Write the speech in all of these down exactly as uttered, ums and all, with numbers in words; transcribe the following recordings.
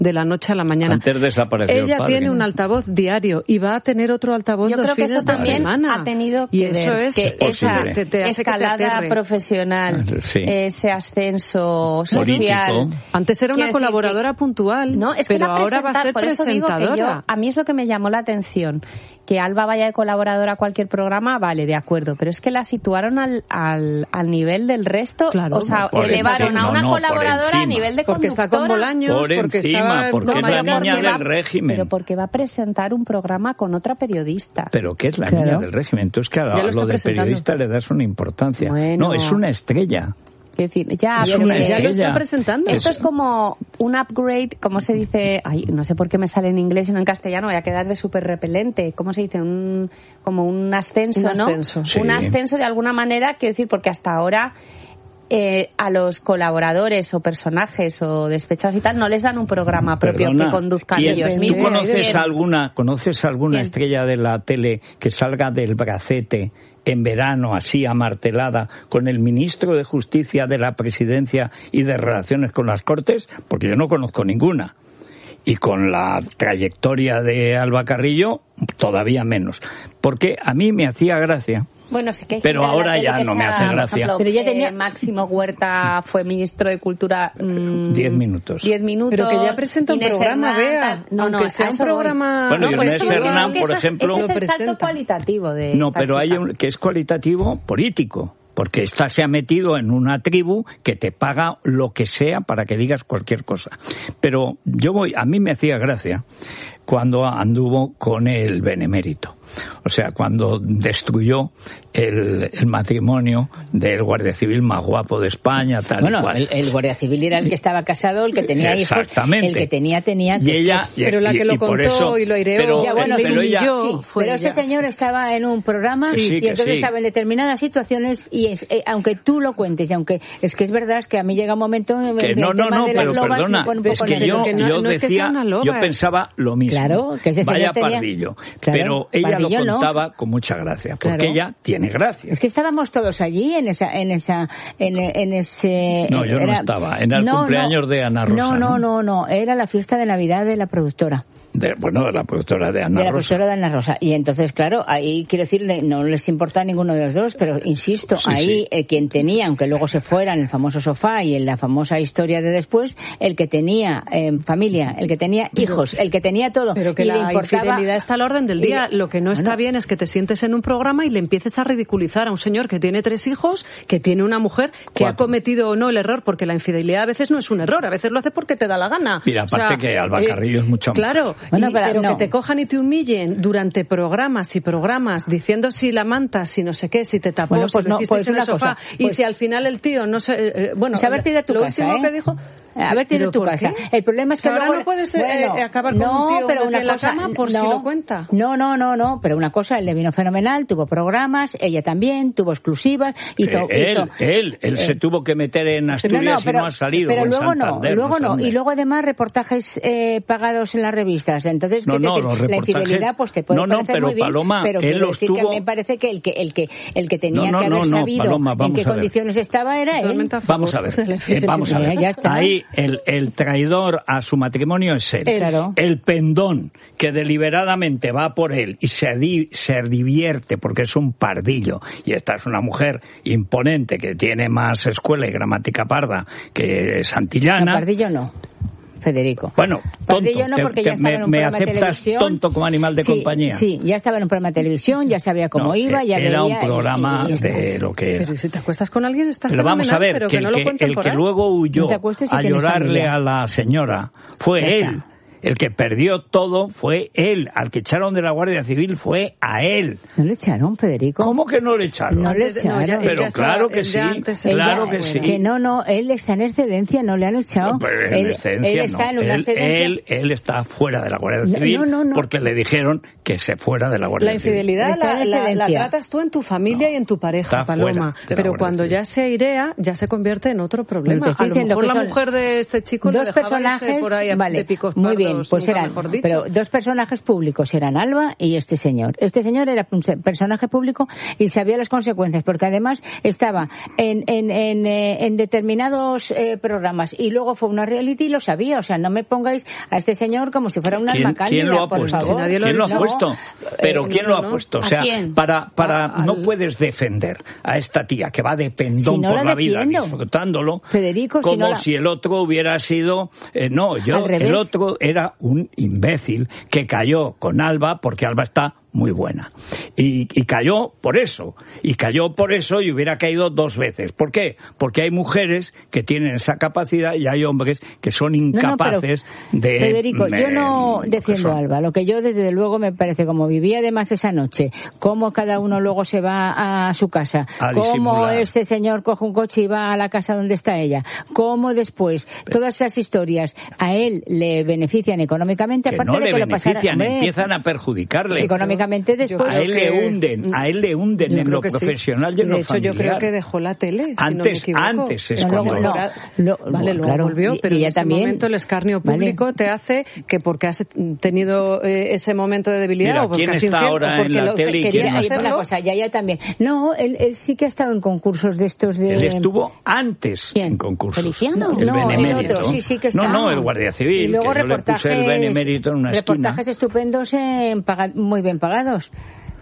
de la noche a la mañana. Antes desapareció Ella el padre, tiene ¿no? un altavoz diario y va a tener otro altavoz Yo los creo que fines eso de también semana. ha tenido que y eso ver es que esa te, te hace escalada que te aterre. profesional, Sí. ese ascenso social. Político. Antes era una Quiero decir colaboradora que- puntual, No, es que pero la ahora va a presenta- ser por eso digo que presentadora. yo, a mí es lo que me llamó la atención, que Alba vaya de colaboradora a cualquier programa, vale, de acuerdo, pero es que la situaron al, al, al nivel del resto, Claro. o sea, Por elevaron encima, a una no, no, por colaboradora a encima. nivel de Porque está con conductora. Bolaños, Por porque encima, estaba porque con es la pero niña porque va- del régimen. Pero porque va a presentar un programa con otra periodista. ¿Pero qué es la Claro. niña del régimen? Entonces, que a Ya lo lo, está del presentando. periodista le das una importancia. Bueno. No, es una estrella. Quiero decir, ya, Es pero una que- ya lo estrella. está presentando. esto es como un upgrade, ¿cómo se dice? Ay, no sé por qué me sale en inglés y no en castellano, voy a quedar de súper repelente. ¿Cómo se dice? Un, como un ascenso, Un ¿no? ascenso. Sí. Un ascenso de alguna manera, quiero decir, porque hasta ahora eh, a los colaboradores o personajes o despechados y tal no les dan un programa propio Perdona, que conduzcan ¿quién- ellos ¿Tú mismos. conoces ¿Quién? alguna, conoces alguna ¿Quién? estrella de la tele que salga del bracete en verano, así amartelada, con el ministro de Justicia de la Presidencia y de Relaciones con las Cortes? Porque yo no conozco ninguna. Y con la trayectoria de Alba Carrillo, todavía menos. Porque a mí me hacía gracia. Bueno, sí que hay Pero gente de la ahora tele ya que no me sea, hace por gracia. ejemplo, Pero ya eh, tenía- Máximo Huerta fue ministro de Cultura. mmm, Diez minutos. Diez minutos. Pero que ya presenta un Inés programa, Hernán, Bea. tal. No, no, Aunque a sea un eso voy. programa... Bueno, y por Inés eso digo Hernán, que por eso- ejemplo- ese es el Lo salto presenta. cualitativo de No, esta pero hay chica. un que es cualitativo político. Porque esta se ha metido en una tribu que te paga lo que sea para que digas cualquier cosa. Pero yo voy, a mí me hacía gracia cuando anduvo con el benemérito. O sea, cuando destruyó el, el matrimonio del guardia civil más guapo de España, tal Bueno, y cual. el, el guardia civil era el que estaba casado, el que tenía hijos, Exactamente. el que tenía, tenía... Y ella, y- Pero la y- que lo y por contó eso- y lo aireó, pero, Ya, bueno, pero sí, ella, yo- Sí, fue pero ella. ese señor estaba en un programa Sí, y que entonces sí. estaba en determinadas situaciones y es, eh, aunque tú lo cuentes y aunque es que es verdad es que a mí llega un momento en que el no, no, tema no, de las pero lobas perdona, me pone un es poco que yo, nerviosa. que no- yo no es que decía, sea una loba. yo pensaba lo mismo. Claro, que ese señor Vaya tenía- pardillo. Claro, pero ella pardillo lo no. contaba con mucha gracia, porque Claro. ella tiene gracia. Es que estábamos todos allí en esa, en esa, en, en ese. No, yo no era- estaba. Era el No, cumpleaños no. de Ana Rosa, No, ¿no? no, no, no. Era la fiesta de Navidad de la productora. De, bueno, de la productora de Ana de la Rosa. profesora de Ana Rosa. Y entonces, claro, ahí quiero decirle, no les importa a ninguno de los dos, pero insisto, Sí, ahí sí. eh, quien tenía, aunque luego se fuera en el famoso sofá y en la famosa historia de después, el que tenía eh, familia, el que tenía hijos, el que tenía todo, Pero que y le la importaba... infidelidad está al orden del y día. le- Lo que no está Bueno. bien es que te sientes en un programa y le empieces a ridiculizar a un señor que tiene tres hijos, que tiene una mujer, que ha Cuatro. cometido o no el error, porque la infidelidad a veces no es un error, a veces lo hace porque te da la gana. Mira, aparte que Alba Carrillo es mucho más. Claro, Bueno, y- pero pero, no. que te cojan y te humillen durante programas y programas diciendo si la manta, si no sé qué, si te tapó, Bueno, pues si no, lo hiciste pues en el una sofá, cosa, y pues- si al final el tío no sé, eh, eh, bueno, Pues haberte ido a tu lo casa, último ¿eh? que dijo, Haberte ido a ¿pero tu por casa. qué? El problema es que Ahora luego... no puedes eh, Bueno, eh, acabar con no, un tío pero metido una en la cosa, cama por si no, lo cuenta. No, no, no, no, pero una cosa, él le vino fenomenal, tuvo programas, ella también, tuvo exclusivas, hizo... Eh, él, hizo él, él eh, se tuvo que meter en Asturias y no ha salido. pero o en luego no, Santander, luego sé no, dónde. y luego además reportajes eh, pagados en las revistas. Entonces, No, quiero no, decir, los la reportajes- infidelidad pues te puede No, no, parecer pero muy bien, Paloma, pero él quiero los decir que a tuvo- mí me parece que el que el que el que tenía No, no, que haber no, no, sabido Paloma, en vamos qué a ver. condiciones estaba era él. Totalmente a favor Vamos a ver, de la eh, infidelidad. vamos a ver. Ya está. Ahí el, el traidor a su matrimonio es él. Él. Claro. El pendón que deliberadamente va por él y se, di- se divierte porque es un pardillo. Y esta es una mujer imponente que tiene más escuela y gramática parda que No, Santillana. Pardillo no. Federico. Bueno, tonto, Pardillo no, te- porque te- ya estaba me, en un me programa de aceptas televisión. tonto como animal de Sí, compañía. Sí, ya estaba en un programa de televisión, ya sabía cómo No, iba, ya era veía... un programa y- y ya está. de lo que era. Pero si te acuestas con alguien está Pero vamos a fenomenal, ver, pero que, que, no el, lo que, cuenten el por que ahí. luego huyó No te acuestes si a tienes llorarle familia. a la señora fue Ya él. está. El que perdió todo fue él. Al que echaron de la Guardia Civil fue a él. ¿No le echaron, Federico? ¿Cómo que no le echaron? No le Antes de- no, ya- echaron. él Pero ya estaba- claro que él ya sí, antes Él claro ya- que sí. Que no, no, él está en excedencia, no le han echado. No, pues en él, excedencia él no. está en una él, excedencia. él, él está fuera de la Guardia No, Civil no, no, no. porque le dijeron que se fuera de la Guardia La Civil. infidelidad Está la, en la- la excedencia. tratas tú en tu familia No, y en tu pareja, está fuera Paloma. de la Pero Guardia cuando Civil. ya se airea, ya se convierte en otro problema. Pero te estoy a lo diciendo mejor que la son mujer de este chico le dos dejaba irse personajes, por ahí a- vale, de picos muy pardos bien, pues eran, pero dos personajes públicos eran Alba y este señor. Este señor era un personaje público y sabía las consecuencias, porque además estaba en, en, en, eh, en determinados eh, programas y luego fue una reality y lo sabía. O sea, no me pongáis a este señor como si fuera un alma cándida, ¿quién lo ha por puesto? favor. Si nadie lo ¿Quién lo ha puesto? Pero eh, ¿quién no, lo ha no. puesto? O sea, para, para a, no al... puedes defender a esta tía que va de pendón si no por la, la defiendo. vida disfrutándolo, Federico, como si, no la... si el otro hubiera sido eh, no, yo el otro era un imbécil que cayó con Alba porque Alba está muy buena. Y, y cayó por eso. Y cayó por eso y hubiera caído dos veces. ¿Por qué? Porque hay mujeres que tienen esa capacidad y hay hombres que son incapaces no, no, de... Federico, me, yo no defiendo a Alba. Lo que yo desde luego me parece, como vivía además esa noche, cómo cada uno luego se va a su casa, a cómo disimular. Este señor coge un coche y va a la casa donde está ella, cómo después todas esas historias a él le benefician económicamente, que aparte no de le que benefician, lo pasara, hombre, empiezan a perjudicarle. Económicamente después. A él que... le hunden, a él le hunden en lo profesional sí. y en lo de hecho, familiar. yo creo que dejó la tele, antes, si no me equivoco. Antes es no, cuando... no, lo, vale, luego claro, volvió, pero y en ese también, momento el escarnio público vale. te hace que porque has tenido eh, ese momento de debilidad Mira, o porque ¿quién has está infiel, ahora o porque en la lo, tele y quería quién hacerlo. Una cosa, ya, ya también. No, él, él sí que ha estado en concursos de estos de... Él estuvo antes ¿Quién? en concursos. ¿Feliciano? El no, benemérito. el otro, sí, sí que está. No, no, el guardia civil, y luego que yo le puse el benemérito en una reportajes esquina. estupendos en paga, muy bien pagados.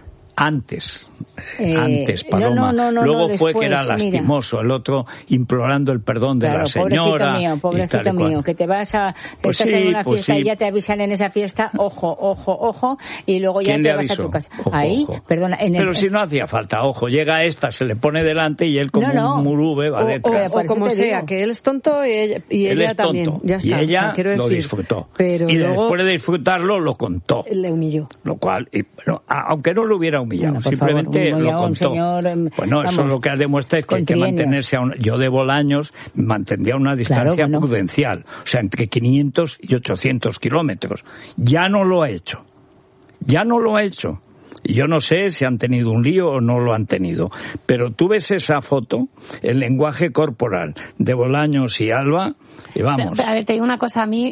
Antes, eh, antes, Paloma. No, no, no, Luego no, fue después, que era lastimoso, mira. El otro implorando el perdón de claro, la señora. Pobrecito mío, pobrecito mío, que te vas a... Pues estás sí, en una pues fiesta sí. y ya te avisan en esa fiesta, ojo, ojo, ojo, y luego ya te vas a tu casa. Ojo, Ahí, ojo. perdona... En el... Pero si no hacía falta, ojo, llega esta, se le pone delante y él como no, no. un murube va o, detrás. O, o como sea, digo. Que él es tonto y ella, y él ella es tonto, también. Ya está, y ella o sea, quiero decir, lo disfrutó. Pero y luego después de disfrutarlo, lo contó. Le humilló. Lo cual, y, bueno, aunque no lo hubiera humillado, bueno, simplemente favor, lo contó. Señor, bueno, vamos, eso lo que demuestra es que hay que mantenerse a un... Yo de Bolaños mantendría una distancia claro, bueno. prudencial, o sea, entre quinientos y ochocientos kilómetros. Ya no lo ha hecho. Ya no lo ha hecho. Y yo no sé si han tenido un lío o no lo han tenido. Pero tú ves esa foto, el lenguaje corporal de Bolaños y Alba, y vamos. Pero, pero, a ver, te digo una cosa, a mí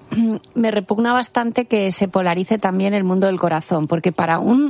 me repugna bastante que se polarice también el mundo del corazón, porque para un...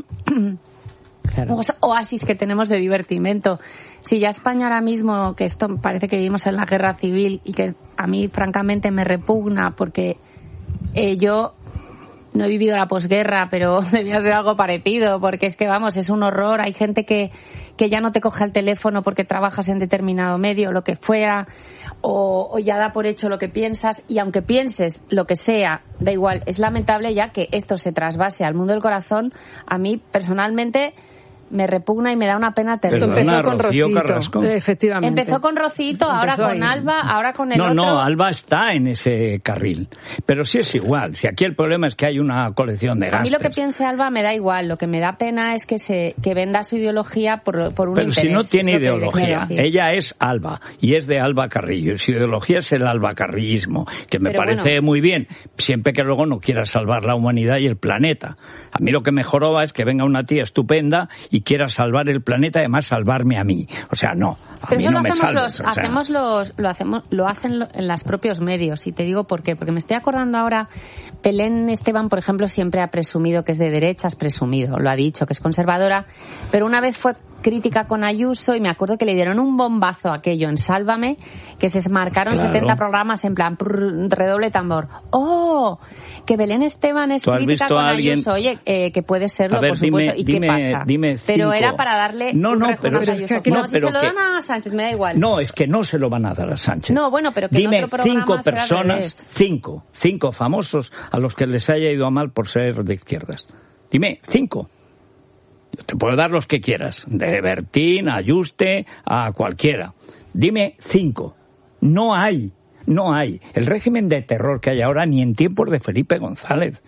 Claro. Oasis que tenemos de divertimento. Si ya España ahora mismo, que esto parece que vivimos en la guerra civil y que a mí francamente me repugna porque eh, yo no he vivido la posguerra, pero debía ser algo parecido, porque es que vamos, es un horror. Hay gente que, que ya no te coge el teléfono porque trabajas en determinado medio, lo que fuera, o, o ya da por hecho lo que piensas, y aunque pienses lo que sea, da igual. Es lamentable ya que esto se trasvase al mundo del corazón. A mí personalmente me repugna y me da una pena terrible. Esto empezó con Rocío Rocito, Carrasco. efectivamente. Empezó con Rocito, ahora empezó con ahí. Alba, ahora con el no, otro. No, no, Alba está en ese carril. Pero sí es igual. Si aquí el problema es que hay una colección de gastos. A mí lo que piense Alba me da igual. Lo que me da pena es que se que venda su ideología por, por un Pero interés. si no tiene es ideología. Ella es Alba y es de Alba Carrillo. Su ideología es el albacarrillismo, que me Pero parece bueno. muy bien, siempre que luego no quiera salvar la humanidad y el planeta. A mí lo que me joroba es que venga una tía estupenda y quiera salvar el planeta, además salvarme a mí. O sea, no. A Pero mí eso no lo me hacemos salves, los, o sea. hacemos los, lo hacemos, lo hacen lo- en los propios medios, y te digo por qué, porque me estoy acordando ahora, Belén Esteban, por ejemplo, siempre ha presumido que es de derechas, presumido, lo ha dicho, que es conservadora, pero una vez fue crítica con Ayuso y me acuerdo que le dieron un bombazo a aquello en Sálvame, que se marcaron Claro. setenta programas en plan prrr, redoble tambor. ¡Oh! Que Belén Esteban es ¿Tú has crítica visto con a alguien- Ayuso. Oye, eh, que puede serlo, A ver, por supuesto. dime- ¿Y qué dime- pasa? dime Pero cinco. era para darle No, un no, rejón pero a es que Ayuso. aquí no, no, si pero se lo que- dan a Sánchez, me da igual. No, es que no se lo van a dar a Sánchez. No, bueno, pero que en Dime otro programa cinco será al personas, revés. cinco, cinco famosos a los que les haya ido a mal por ser de izquierdas. Dime, cinco. Yo te puedo dar los que quieras, de Bertín, a Yuste, a cualquiera. Dime cinco. No hay, no hay. El régimen de terror que hay ahora ni en tiempos de Felipe González.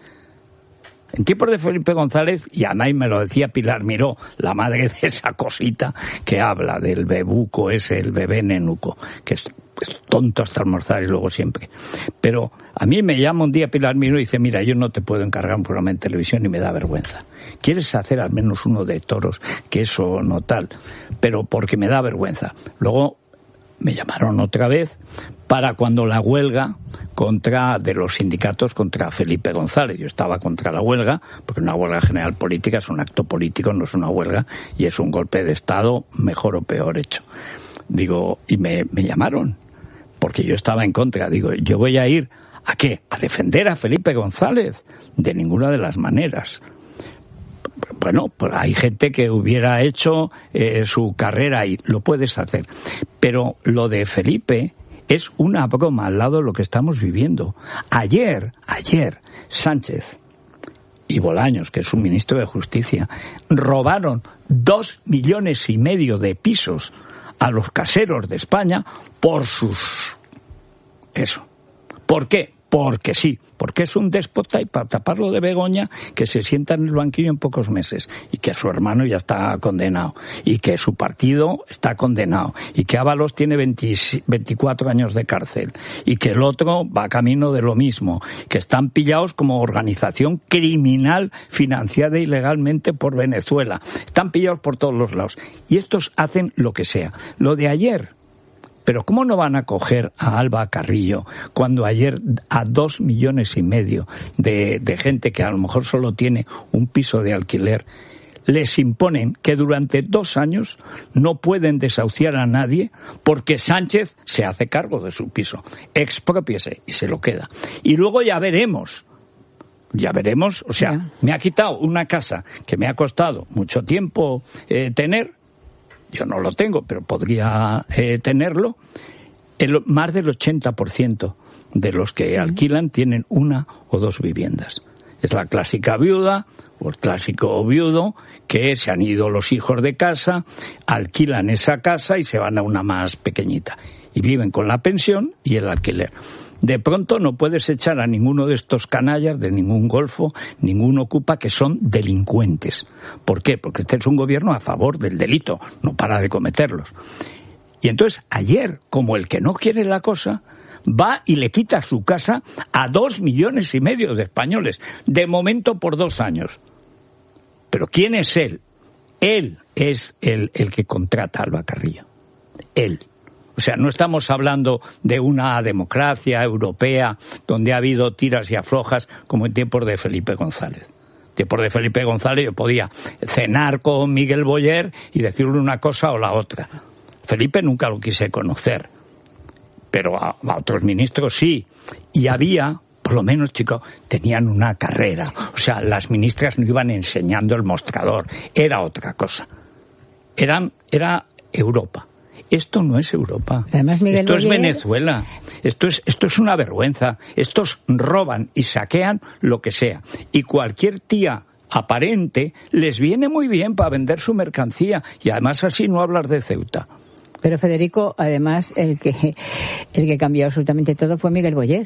En tiempos de Felipe González, y además me lo decía Pilar Miró, la madre de esa cosita que habla del bebuco ese, el bebé nenuco, que es, es tonto hasta almorzar y luego siempre. Pero a mí me llama un día Pilar Miró y dice, mira, yo no te puedo encargar un programa en televisión y me da vergüenza. ¿Quieres hacer al menos uno de toros? Que eso no tal. Pero porque me da vergüenza. Luego me llamaron otra vez para cuando la huelga contra de los sindicatos contra Felipe González. Yo estaba contra la huelga, porque una huelga general política es un acto político, no es una huelga, y es un golpe de Estado, mejor o peor hecho. Digo, y me, me llamaron, porque yo estaba en contra. Digo, yo voy a ir, ¿a qué? ¿A defender a Felipe González? De ninguna de las maneras. Bueno, pues hay gente que hubiera hecho eh, su carrera y lo puedes hacer. Pero lo de Felipe es una broma al lado de lo que estamos viviendo. Ayer, ayer, Sánchez y Bolaños, que es un ministro de Justicia, robaron dos millones y medio de pisos a los caseros de España por sus... Eso. ¿Por qué? Porque sí, porque es un déspota y para taparlo de Begoña que se sienta en el banquillo en pocos meses y que su hermano ya está condenado y que su partido está condenado y que Ábalos tiene veinte, veinticuatro años de cárcel y que el otro va camino de lo mismo, que están pillados como organización criminal financiada ilegalmente por Venezuela, están pillados por todos los lados y estos hacen lo que sea. Lo de ayer... Pero ¿cómo no van a coger a Alba Carrillo cuando ayer a dos millones y medio de, de gente que a lo mejor solo tiene un piso de alquiler les imponen que durante dos años no pueden desahuciar a nadie porque Sánchez se hace cargo de su piso? Exprópiese y se lo queda. Y luego ya veremos. Ya veremos, o sea, yeah. me ha quitado una casa que me ha costado mucho tiempo eh, tener. Yo no lo tengo, pero podría eh, tenerlo. El, más del ochenta por ciento de los que sí. alquilan tienen una o dos viviendas. Es la clásica viuda o el clásico viudo que se han ido los hijos de casa, alquilan esa casa y se van a una más pequeñita. Y viven con la pensión y el alquiler. De pronto no puedes echar a ninguno de estos canallas, de ningún golfo, ningún ocupa, que son delincuentes. ¿Por qué? Porque este es un gobierno a favor del delito, no para de cometerlos. Y entonces ayer, como el que no quiere la cosa, va y le quita su casa a dos millones y medio de españoles, de momento por dos años. Pero ¿quién es él? Él es el, el que contrata a Alba Carrillo. Él. O sea, no estamos hablando de una democracia europea donde ha habido tiras y aflojas como en tiempos de Felipe González. En tiempos de Felipe González yo podía cenar con Miguel Boyer y decirle una cosa o la otra. Felipe nunca lo quise conocer, pero a, a otros ministros sí. Y había, por lo menos, chicos, tenían una carrera. O sea, las ministras no iban enseñando el mostrador. Era otra cosa. Eran, era Europa. Esto no es Europa. Además, Miguel esto Boyer... es Venezuela. Esto es, esto es una vergüenza. Estos roban y saquean lo que sea. Y cualquier tía aparente les viene muy bien para vender su mercancía. Y además así no hablar de Ceuta. Pero Federico, además, el que el que cambió absolutamente todo fue Miguel Boyer.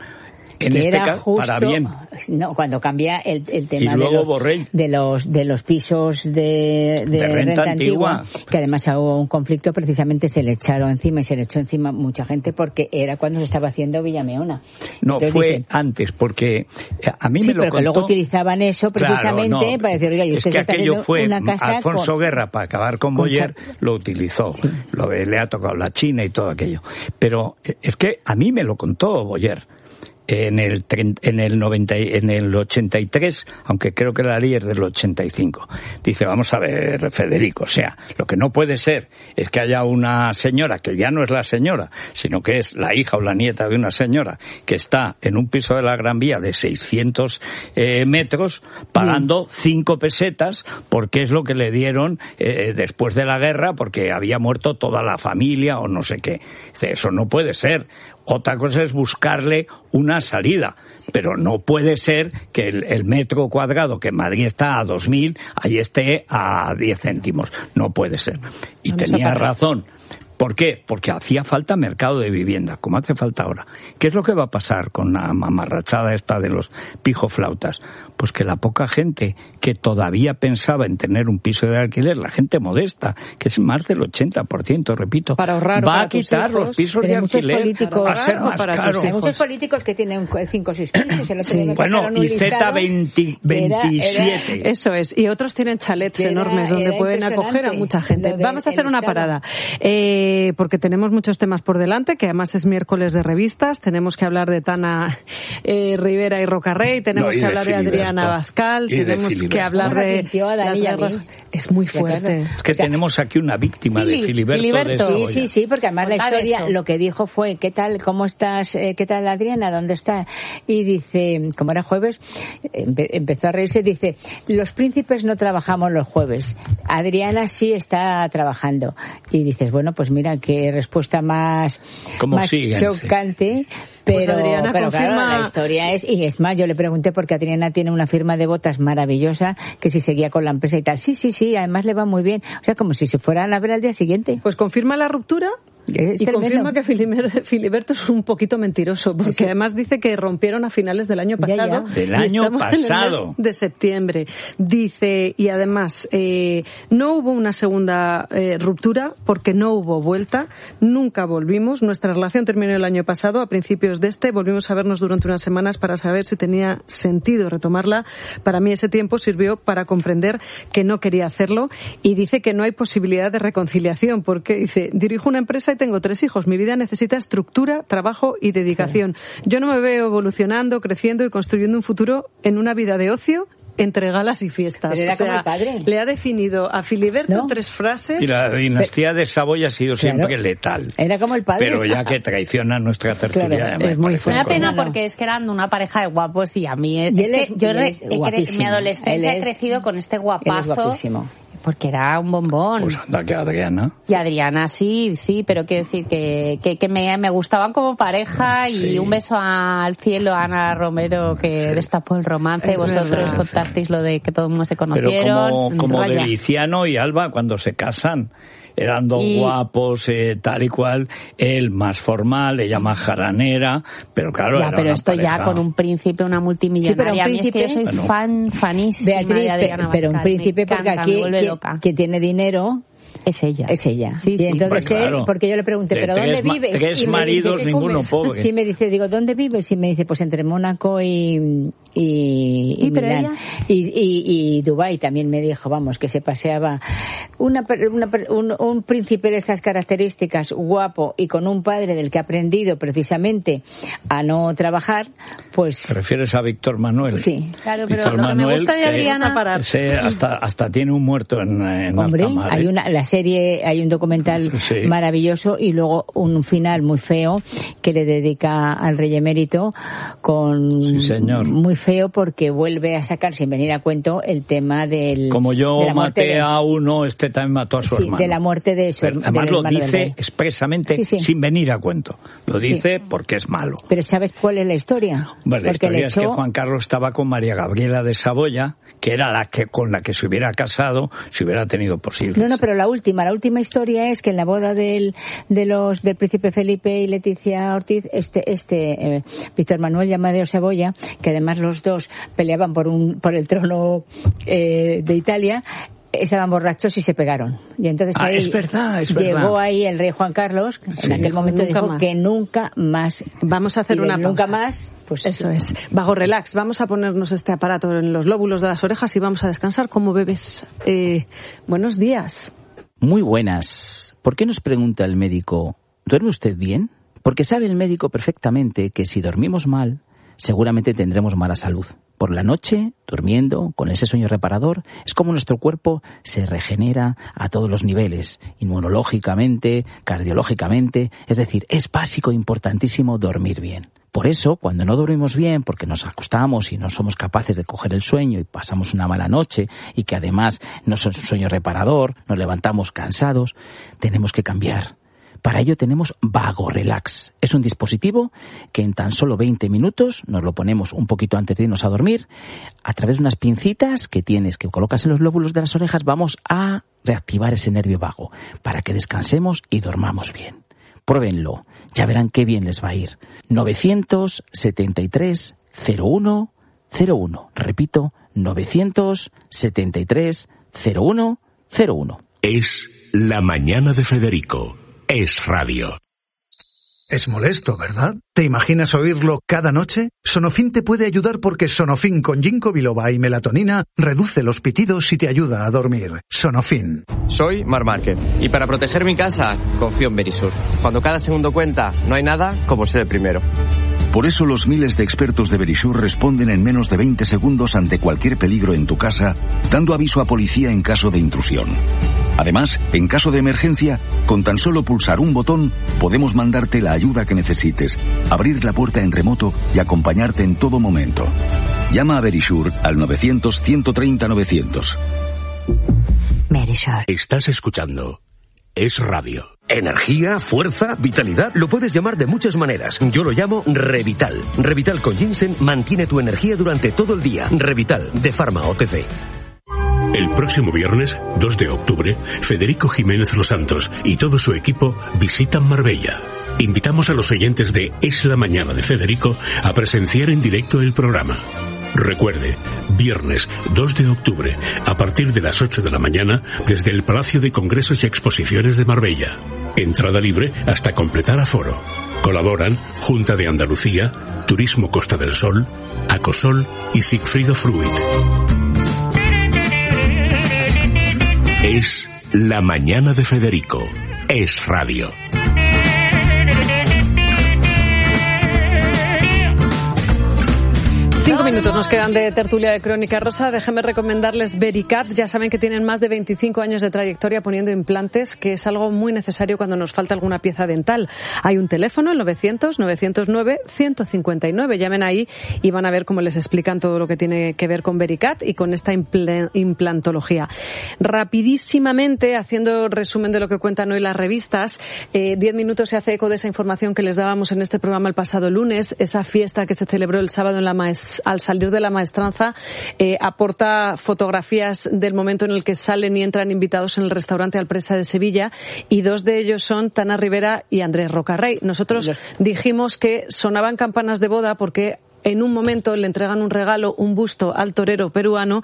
En que este era caso, justo, para bien. No, cuando cambia el, el tema y de los, Borrell. de los de los pisos de, de, de renta, renta antigua, antigua, que además hubo un conflicto, precisamente se le echaron encima y se le echó encima mucha gente porque era cuando se estaba haciendo Villameona. No, entonces, fue dicen, antes, porque a mí sí, me lo pero contó... que luego utilizaban eso precisamente claro, no, para decir, oiga, y usted es que está aquello haciendo fue una casa Alfonso con... Guerra para acabar con, con Boyer, Char... lo utilizó. Sí. Lo, le ha tocado la China y todo aquello. Pero es que a mí me lo contó Boyer. En el, en el noventa, en el ochenta y tres, aunque creo que la ley es del ochenta y cinco. Dice, vamos a ver, Federico, o sea, lo que no puede ser es que haya una señora, que ya no es la señora, sino que es la hija o la nieta de una señora, que está en un piso de la Gran Vía de seiscientos eh, metros, pagando cinco pesetas, porque es lo que le dieron eh, después de la guerra, porque había muerto toda la familia o no sé qué. Dice, eso no puede ser. Otra cosa es buscarle una salida, pero no puede ser que el, el metro cuadrado, que en Madrid está a dos mil, ahí esté a diez céntimos. No puede ser. Y Vamos tenía razón. ¿Por qué? Porque hacía falta mercado de vivienda, como hace falta ahora. ¿Qué es lo que va a pasar con la mamarrachada esta de los pijoflautas? Pues que la poca gente que todavía pensaba en tener un piso de alquiler, la gente modesta, que es más del ochenta por ciento, repito, para ahorrar, va para a quitar hijos, los pisos de alquiler, políticos, va a ser más para caro. Hay muchos políticos que tienen cinco o seis pisos. El otro sí. día Bueno, y Z veintisiete. Eso es. Y otros tienen chalets era, enormes donde pueden acoger a mucha gente. De, Vamos a hacer una parada. Eh, eh, porque tenemos muchos temas por delante, que además es miércoles de revistas. Tenemos que hablar de Tana eh, Rivera y Rocarrey, tenemos no, que hablar de, de Adriana Bascal, tenemos que hablar de... Las guerras. Es muy fuerte. Es que o sea, tenemos aquí una víctima Fili, de Filiberto. Filiberto. De sí, sí, sí, porque además la historia eso. Lo que dijo fue, ¿qué tal, cómo estás, eh, qué tal Adriana, dónde está? Y dice, como era jueves, empe- empezó a reírse, dice, los príncipes no trabajamos los jueves, Adriana sí está trabajando. Y dices, bueno, pues mira, qué respuesta más, más chocante. Pero, pues Adriana pero confirma... claro, la historia es, y es más, yo le pregunté porque Adriana tiene una firma de botas maravillosa, que si seguía con la empresa y tal. Sí, sí, sí, además le va muy bien. O sea, como si se fueran a ver al día siguiente. Pues confirma la ruptura. Es y tremendo. Confirma que Filiberto es un poquito mentiroso, porque sí. Además dice que rompieron a finales del año pasado. Ya, ya. Del año pasado. En el mes de septiembre. Dice, y además, eh, no hubo una segunda eh, ruptura porque no hubo vuelta, nunca volvimos. Nuestra relación terminó el año pasado, a principios de este, volvimos a vernos durante unas semanas para saber si tenía sentido retomarla. Para mí ese tiempo sirvió para comprender que no quería hacerlo, y dice que no hay posibilidad de reconciliación, porque dice, dirijo una empresa y tengo tres hijos. Mi vida necesita estructura, trabajo y dedicación. Sí. Yo no me veo evolucionando, creciendo y construyendo un futuro en una vida de ocio entre galas y fiestas. Pero era o sea, como el padre. Le ha definido a Filiberto ¿no? tres frases. Y la dinastía pero, de Saboya ha sido claro, siempre letal. Era como el padre. Pero ya que traiciona nuestra tertulia. Claro, es muy fuerte. Me da pena no, no. porque es que eran una pareja de guapos y a mí es, es que es, yo re, es he, mi adolescencia he crecido con este guapazo. Guapísimo. Porque era un bombón. Pues anda que Adriana. Y Adriana, sí, sí, pero quiero decir que, que, que me, me gustaban como pareja y sí. Un beso al cielo a Ana Romero que sí. Destapó el romance. Es Vosotros verdad. Contasteis lo de que todo el mundo se conocieron. Pero como, como Deliciano y Alba cuando se casan. Eran dos y... guapos, eh, tal y cual, él más formal, ella más jaranera, pero claro, ya, era pero una esto pareja... ya con un príncipe, una multimillonaria. Sí, pero un príncipe... A mí es que yo soy bueno. fan, fanísima Beatriz, de Adriana pero Bascal. Un príncipe porque encanta, aquí, me que, loca. que tiene dinero... Es ella. Es ella. Sí, sí. Y entonces pues claro. él, porque yo le pregunté, ¿pero dónde tres, vives? Tres y maridos, dice, ninguno pobre. Sí, me dice, digo, ¿dónde vives? Y me dice, pues entre Mónaco y y, y, Milán. Y, y, y Dubái también me dijo, vamos, que se paseaba una, una, un, un príncipe de estas características, guapo y con un padre del que ha aprendido precisamente a no trabajar, pues... ¿Te refieres a Víctor Manuel? Sí. Claro, pero Víctor lo Manuel, que me gusta de Adriana... Eh, parar. Ese hasta, hasta tiene un muerto en, en Hombre, alta mar, ¿eh? hay una, la serie, hay un documental sí. maravilloso y luego un final muy feo que le dedica al rey emérito con... Sí, señor. Muy feo porque vuelve a sacar, sin venir a cuento, el tema del... Como yo maté de... a uno, este también mató a su sí, hermano. de la muerte de su hermano. Además lo dice expresamente sí, sí. sin venir a cuento. Lo dice sí. porque es malo. Pero ¿sabes cuál es la historia? Bueno, la porque historia le echó... es que Juan Carlos estaba con María Gabriela de Saboya, que era la que con la que se hubiera casado si hubiera tenido posible. No, no, pero la última, la última historia es que en la boda del de los del príncipe Felipe y Leticia Ortiz, este este eh, Víctor Manuel y Amadeo Saboya, que además los dos peleaban por un por el trono eh, de Italia, estaban borrachos y se pegaron. Y entonces ah, ahí es verdad, es llegó verdad. ahí el rey Juan Carlos, sí. en aquel momento nunca dijo más. que nunca más. Vamos a hacer una nunca más. Pues eso sí. es. Vago relax. Vamos a ponernos este aparato en los lóbulos de las orejas y vamos a descansar como bebés. Eh, buenos días. Muy buenas. ¿Por qué nos pregunta el médico, ¿duerme usted bien? Porque sabe el médico perfectamente que si dormimos mal, seguramente tendremos mala salud. Por la noche, durmiendo, con ese sueño reparador, es como nuestro cuerpo se regenera a todos los niveles, inmunológicamente, cardiológicamente, es decir, es básico e importantísimo dormir bien. Por eso, cuando no dormimos bien, porque nos acostamos y no somos capaces de coger el sueño y pasamos una mala noche y que además no es un sueño reparador, nos levantamos cansados, tenemos que cambiar. Para ello tenemos Vago Relax. Es un dispositivo que en tan solo veinte minutos nos lo ponemos un poquito antes de irnos a dormir. A través de unas pincitas que tienes, que colocas en los lóbulos de las orejas, vamos a reactivar ese nervio vago para que descansemos y dormamos bien. Pruébenlo, ya verán qué bien les va a ir. novecientos setenta y tres cero uno cero uno. Repito, novecientos setenta y tres cero uno cero uno. Es La Mañana de Federico. Es radio. Es molesto, ¿verdad? ¿Te imaginas oírlo cada noche? Sonofin te puede ayudar porque Sonofin con ginkgo biloba y melatonina reduce los pitidos y te ayuda a dormir. Sonofin. Soy Mar Márquez y para proteger mi casa confío en Verisur. Cuando cada segundo cuenta, no hay nada como ser el primero. Por eso los miles de expertos de Verisur responden en menos de veinte segundos ante cualquier peligro en tu casa, dando aviso a policía en caso de intrusión. Además, en caso de emergencia, con tan solo pulsar un botón, podemos mandarte la ayuda que necesites, abrir la puerta en remoto y acompañarte en todo momento. Llama a Verisur al novecientos, ciento treinta, novecientos. Verisur. Estás escuchando Es Radio. Energía, fuerza, vitalidad, lo puedes llamar de muchas maneras. Yo lo llamo Revital. Revital con ginseng mantiene tu energía durante todo el día. Revital, de Pharma O T C. El próximo viernes, dos de octubre, Federico Jiménez Los Santos y todo su equipo visitan Marbella. Invitamos a los oyentes de Es la Mañana de Federico a presenciar en directo el programa. Recuerde, viernes dos de octubre, a partir de las ocho de la mañana, desde el Palacio de Congresos y Exposiciones de Marbella. Entrada libre hasta completar aforo. Colaboran Junta de Andalucía, Turismo Costa del Sol, Acosol y Sigfrido Fruit. Es la Mañana de Federico. Es Radio. Cinco minutos nos quedan de tertulia de Crónica Rosa. Déjenme recomendarles Vericat. Ya saben que tienen más de veinticinco años de trayectoria poniendo implantes, que es algo muy necesario cuando nos falta alguna pieza dental. Hay un teléfono, el novecientos, novecientos nueve, ciento cincuenta y nueve. Llamen ahí y van a ver cómo les explican todo lo que tiene que ver con Vericat y con esta impl- implantología. Rapidísimamente, haciendo resumen de lo que cuentan hoy las revistas, eh, diez minutos se hace eco de esa información que les dábamos en este programa el pasado lunes, esa fiesta que se celebró el sábado en la Maes al salir de la maestranza, eh, aporta fotografías del momento en el que salen y entran invitados en el restaurante Alpresa de Sevilla, y dos de ellos son Tana Rivera y Andrés Rocarrey. Nosotros dijimos que sonaban campanas de boda porque en un momento le entregan un regalo, un busto al torero peruano,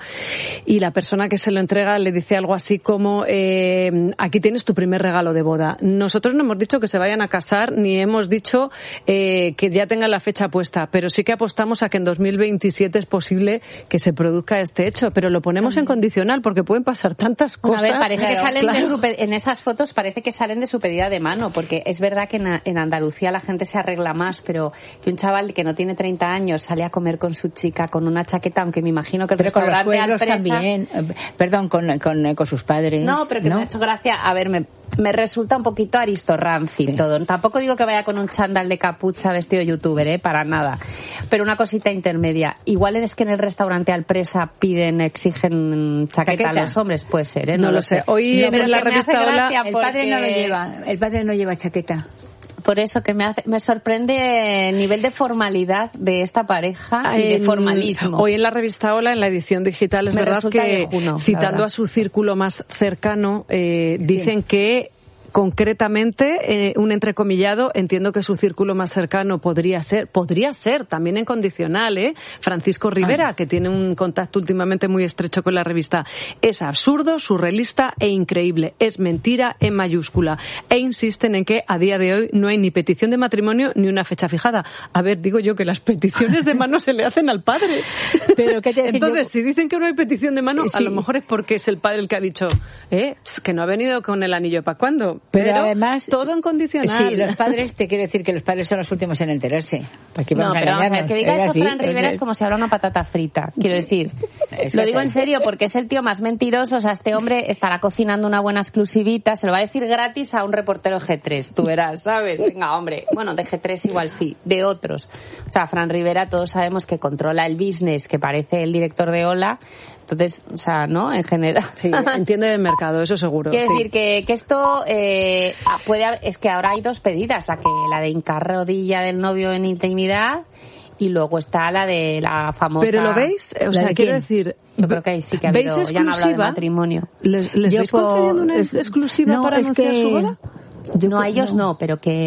y la persona que se lo entrega le dice algo así como eh, aquí tienes tu primer regalo de boda. Nosotros no hemos dicho que se vayan a casar, ni hemos dicho eh, que ya tengan la fecha puesta, pero sí que apostamos a que en dos mil veintisiete es posible que se produzca este hecho, pero lo ponemos en condicional porque pueden pasar tantas cosas. A ver, parece claro, que salen claro. de su, en esas fotos parece que salen de su pedida de mano, porque es verdad que en, en Andalucía la gente se arregla más, pero que un chaval que no tiene treinta años sale a comer con su chica con una chaqueta, aunque me imagino que el pero restaurante con los Alpresa también, perdón, con, con, con sus padres. No, pero que ¿no? me ha hecho gracia, a ver, me, me resulta un poquito aristorranci sí. todo. Tampoco digo que vaya con un chándal de capucha vestido youtuber, eh, para nada. Pero una cosita intermedia. Igual es que en el restaurante Alpresa piden, exigen chaqueta, chaqueta. a los hombres, puede ser, ¿eh? No, no lo sé. sé. Hoy no, en la revista Hola, el padre no lo lleva, el padre no lleva chaqueta. Por eso que me hace, me sorprende el nivel de formalidad de esta pareja y de formalismo. Hoy en la revista Hola, en la edición digital, es me verdad que viejuno, citando a su círculo más cercano, eh, dicen sí. que concretamente, eh, un entrecomillado, entiendo que su círculo más cercano podría ser, podría ser también en condicional, ¿eh? Francisco Rivera, ah. que tiene un contacto últimamente muy estrecho con la revista. Es absurdo, surrealista e increíble. Es mentira en mayúscula. E insisten en que a día de hoy no hay ni petición de matrimonio ni una fecha fijada. A ver, digo yo que las peticiones de mano se le hacen al padre. Pero ¿qué te decir? Entonces, yo... si dicen que no hay petición de mano, sí. a lo mejor es porque es el padre el que ha dicho, eh, que no ha venido con el anillo para cuándo. Pero, pero además todo en condicional. Sí, los padres, te quiero decir que los padres son los últimos en enterarse. Aquí no, pero vamos a ver, que diga eso así, Fran Rivera es... es como si habla una patata frita, quiero decir. Es lo digo en serio porque es el tío más mentiroso, o sea, este hombre estará cocinando una buena exclusivita, se lo va a decir gratis a un reportero G tres, tú verás, ¿sabes? Venga, hombre, bueno, de G tres igual sí, de otros. O sea, Fran Rivera todos sabemos que controla el business, que parece el director de Hola. Entonces, o sea, ¿no? En general. Sí, entiende del mercado, eso seguro. Quiero sí. decir que, que esto eh, puede haber, es que ahora hay dos pedidas, la que la de hincar rodilla del novio en intimidad y luego está la de la famosa. Pero lo veis, o sea, quiero decir, yo creo que ahí sí que ha habido, ya han hablado de matrimonio. ¿Les, les yo veis concediendo una es, exclusiva no, para es anunciar que... su boda? Yo no, a ellos no. no, pero que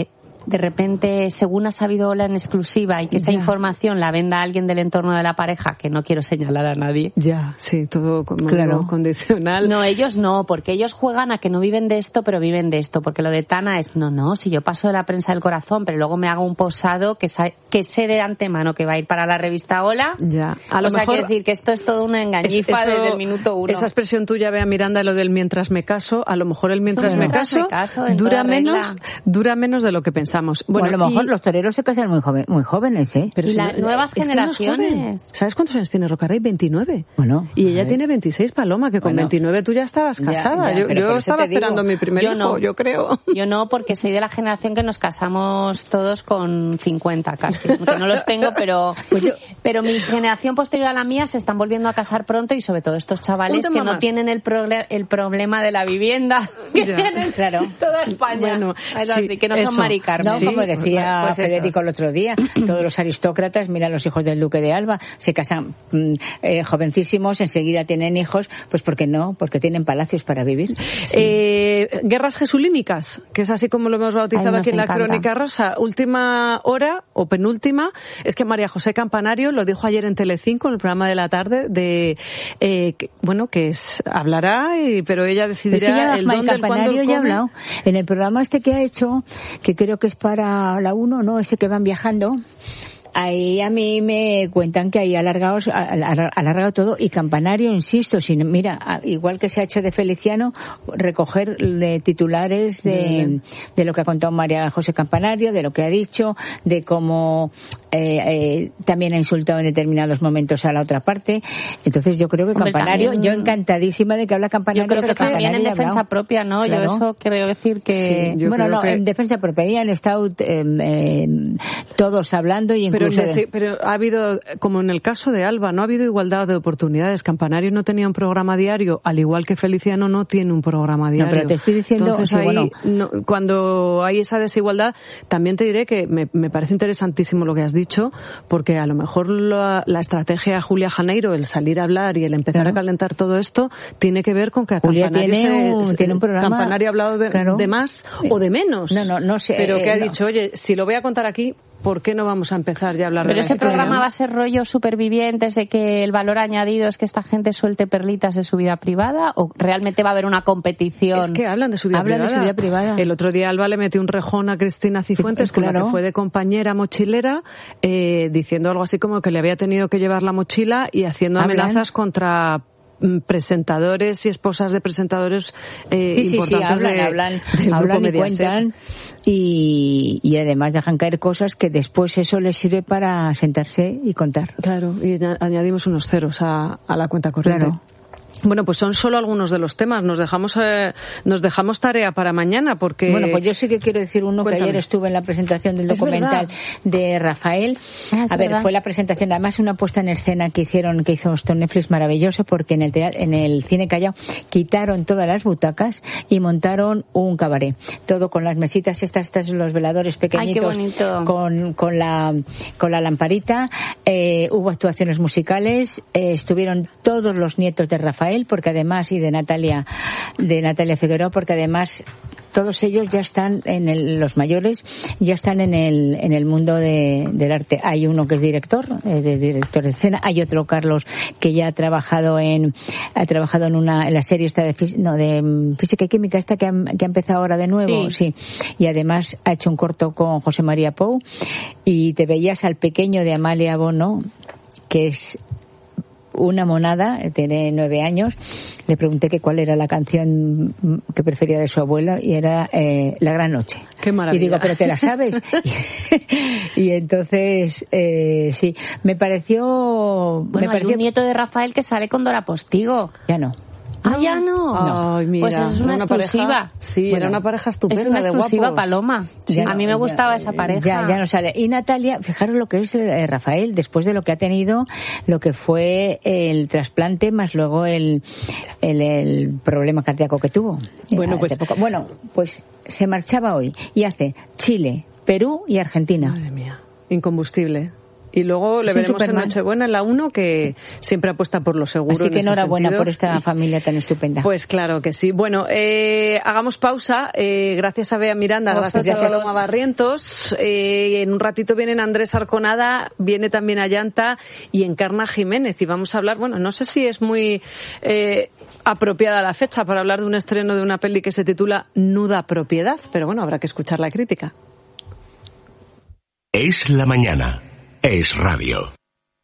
de repente, según ha sabido Ola en exclusiva y que esa ya. información la venda a alguien del entorno de la pareja, que no quiero señalar a nadie. Ya, sí, todo como claro. algo condicional. No, ellos no, porque ellos juegan a que no viven de esto, pero viven de esto, porque lo de Tana es, no, no, si yo paso de la prensa del corazón, pero luego me hago un posado que, sa- que sé de antemano que va a ir para la revista Hola. Ya, a lo o sea, mejor quiero decir que esto es todo una engañifa es- eso- desde el minuto uno. Esa expresión tuya, Bea Miranda, lo del mientras me caso, a lo mejor el mientras, Eso, me, mientras caso me caso, en dura toda regla. menos dura menos de lo que pensamos. Bueno, Bueno, a lo mejor y- los toreros se casan muy, joven, muy jóvenes, ¿eh? pero Y si las no- nuevas es que no es generaciones. joven. ¿Sabes cuántos años tiene Rocarrey? veintinueve. Bueno, Y a ella ver. tiene veintiséis, Paloma, que con Bueno. veintinueve tú ya estabas Ya, casada. ya, yo pero yo por eso estaba te digo, esperando mi primer yo hijo, no. yo creo. Yo no, porque soy de la generación que nos casamos todos con cincuenta casi. Aunque no los tengo, pero Pues pero mi generación posterior a la mía se están volviendo a casar pronto, y sobre todo estos chavales Un tema que no más. tienen el, proble- el problema de la vivienda que Ya. tienen Claro. toda España. Bueno, Es sí, así, que no eso. son Mari Carmen. No, Sí, como decía pues Federico esos. el otro día, todos los aristócratas, mira los hijos del duque de Alba, se casan mm, eh, jovencísimos, enseguida tienen hijos, pues ¿por qué no? Porque tienen palacios para vivir. Eh, guerras jesulínicas, que es así como lo hemos bautizado Ay, nos aquí en la encanta. Crónica Rosa. Última hora, o penúltima, es que María José Campanario lo dijo ayer en Telecinco, en el programa de la tarde, de eh, que, bueno, que es, hablará, y, pero ella Es que decidirá ya el Mari dónde, el cuándo, Campanario el ya ha cómo. hablado. En el programa este que ha hecho, que creo que es para la uno, ¿no? Ese que van viajando. Ahí a mí me cuentan que hay alargados, alar- alargado todo, y Campanario, insisto, sin, mira, a- igual que se ha hecho de Feliciano, recoger eh, titulares de, de lo que ha contado María José Campanario, de lo que ha dicho, de cómo eh, eh, también ha insultado en determinados momentos a la otra parte. Entonces yo creo que Hombre, Campanario, también- yo encantadísima de que habla Campanario, Yo creo que pero también Campanario en ya ha defensa hablado. propia, ¿no? Claro. Yo eso quiero decir que... Sí, yo bueno, creo no, que- en defensa propia ya han estado eh, eh, todos hablando y Pero, incluso... en ese- pero ha habido, como en el caso de Alba, no ha habido igualdad de oportunidades. Campanario no tenía un programa diario, al igual que Feliciano no tiene un programa diario. pero te estoy diciendo, Entonces, sí, ahí, bueno. no- cuando hay esa desigualdad, también te diré que me, me parece interesantísimo lo que has dicho, porque a lo mejor la, la estrategia de Julia Janeiro, el salir a hablar y el empezar Claro. a calentar todo esto, tiene que ver con que a Julia Campanario, tiene un- se- tiene un programa- Campanario ha hablado de, Claro. de más o de menos. No, no, no sé, Pero que eh, ha no. dicho, oye, si lo voy a contar aquí, ¿por qué no vamos a empezar ya a hablar Pero de la ese situación? programa va a ser rollo supervivientes, de que el valor añadido es que esta gente suelte perlitas de su vida privada, o realmente va a haber una competición. Es que hablan de su vida Hablan de privada. su vida privada. El otro día Alba le metió un rejón a Cristina Cifuentes, Sí, con la claro. que fue de compañera mochilera, eh, diciendo algo así como que le había tenido que llevar la mochila y haciendo Hablan. amenazas contra mm, presentadores y esposas de presentadores eh, Sí, sí, sí, importantes hablan, de, hablan, del grupo hablan y Mediaset. cuentan y, y además dejan caer cosas que después eso les sirve para sentarse y contar. Claro, y añ- añadimos unos ceros a, a la cuenta corriente. Claro. Bueno, pues son solo algunos de los temas. Nos dejamos eh, nos dejamos tarea para mañana porque... Bueno, pues yo sí que quiero decir uno Cuéntame. que ayer estuve en la presentación del Es documental verdad. de Rafael. Ah, es a ver, verdad. fue la presentación, además una puesta en escena que hicieron, que hizo Stone Netflix maravilloso, porque en el tea- en el cine Callao quitaron todas las butacas y montaron un cabaret. Todo con las mesitas estas, estas los veladores pequeñitos, Ay, qué bonito. con con la con la lamparita. Eh, hubo actuaciones musicales, eh, estuvieron todos los nietos de Rafael, porque además y de Natalia de Natalia Figueroa, porque además todos ellos ya están en el, los mayores ya están en el en el mundo de, del arte. Hay uno que es director, eh, de director de escena, hay otro, Carlos, que ya ha trabajado en ha trabajado en una en la serie esta de fí- no de mm, física y química esta que ha, que ha empezado ahora de nuevo, sí. Y además ha hecho un corto con José María Pou, y te veías al pequeño de Amalia Bono, que es una monada, tiene nueve años. Le pregunté que cuál era la canción que prefería de su abuela y era eh, La Gran Noche. Qué maravilla. Y digo, ¿pero te la sabes? y entonces, eh, sí, me pareció... Bueno, me hay pareció un nieto de Rafael que sale con Dora Postigo. Ya no. Ah, ya no. Ay, mira, Pues eso es una, era exclusiva. pareja- sí, Bueno, era una pareja estupenda Es una de exclusiva, guapos. Paloma. Ya a mí no, me gustaba ya, esa pareja. Ya, ya no sale. Y Natalia, fijaros lo que es eh, Rafael, después de lo que ha tenido, lo que fue el trasplante, más luego el, el, el problema cardíaco que tuvo. Bueno, Hace pues- poco. Bueno, pues se marchaba hoy y hace Chile, Perú y Argentina. Madre mía, incombustible. Y luego le es veremos en Nochebuena en la uno, que sí. siempre apuesta por lo seguro. Así que en enhorabuena ese por esta familia tan estupenda. Pues claro que sí. Bueno, eh, hagamos pausa. Eh, gracias a Bea Miranda, gracias, gracias a Paloma Barrientos. Eh, en un ratito vienen Andrés Arconada, viene también Ayanta y Encarna Jiménez. Y vamos a hablar, bueno, no sé si es muy eh, apropiada la fecha para hablar de un estreno de una peli que se titula Nuda Propiedad, pero bueno, habrá que escuchar la crítica. Es la mañana. Es radio.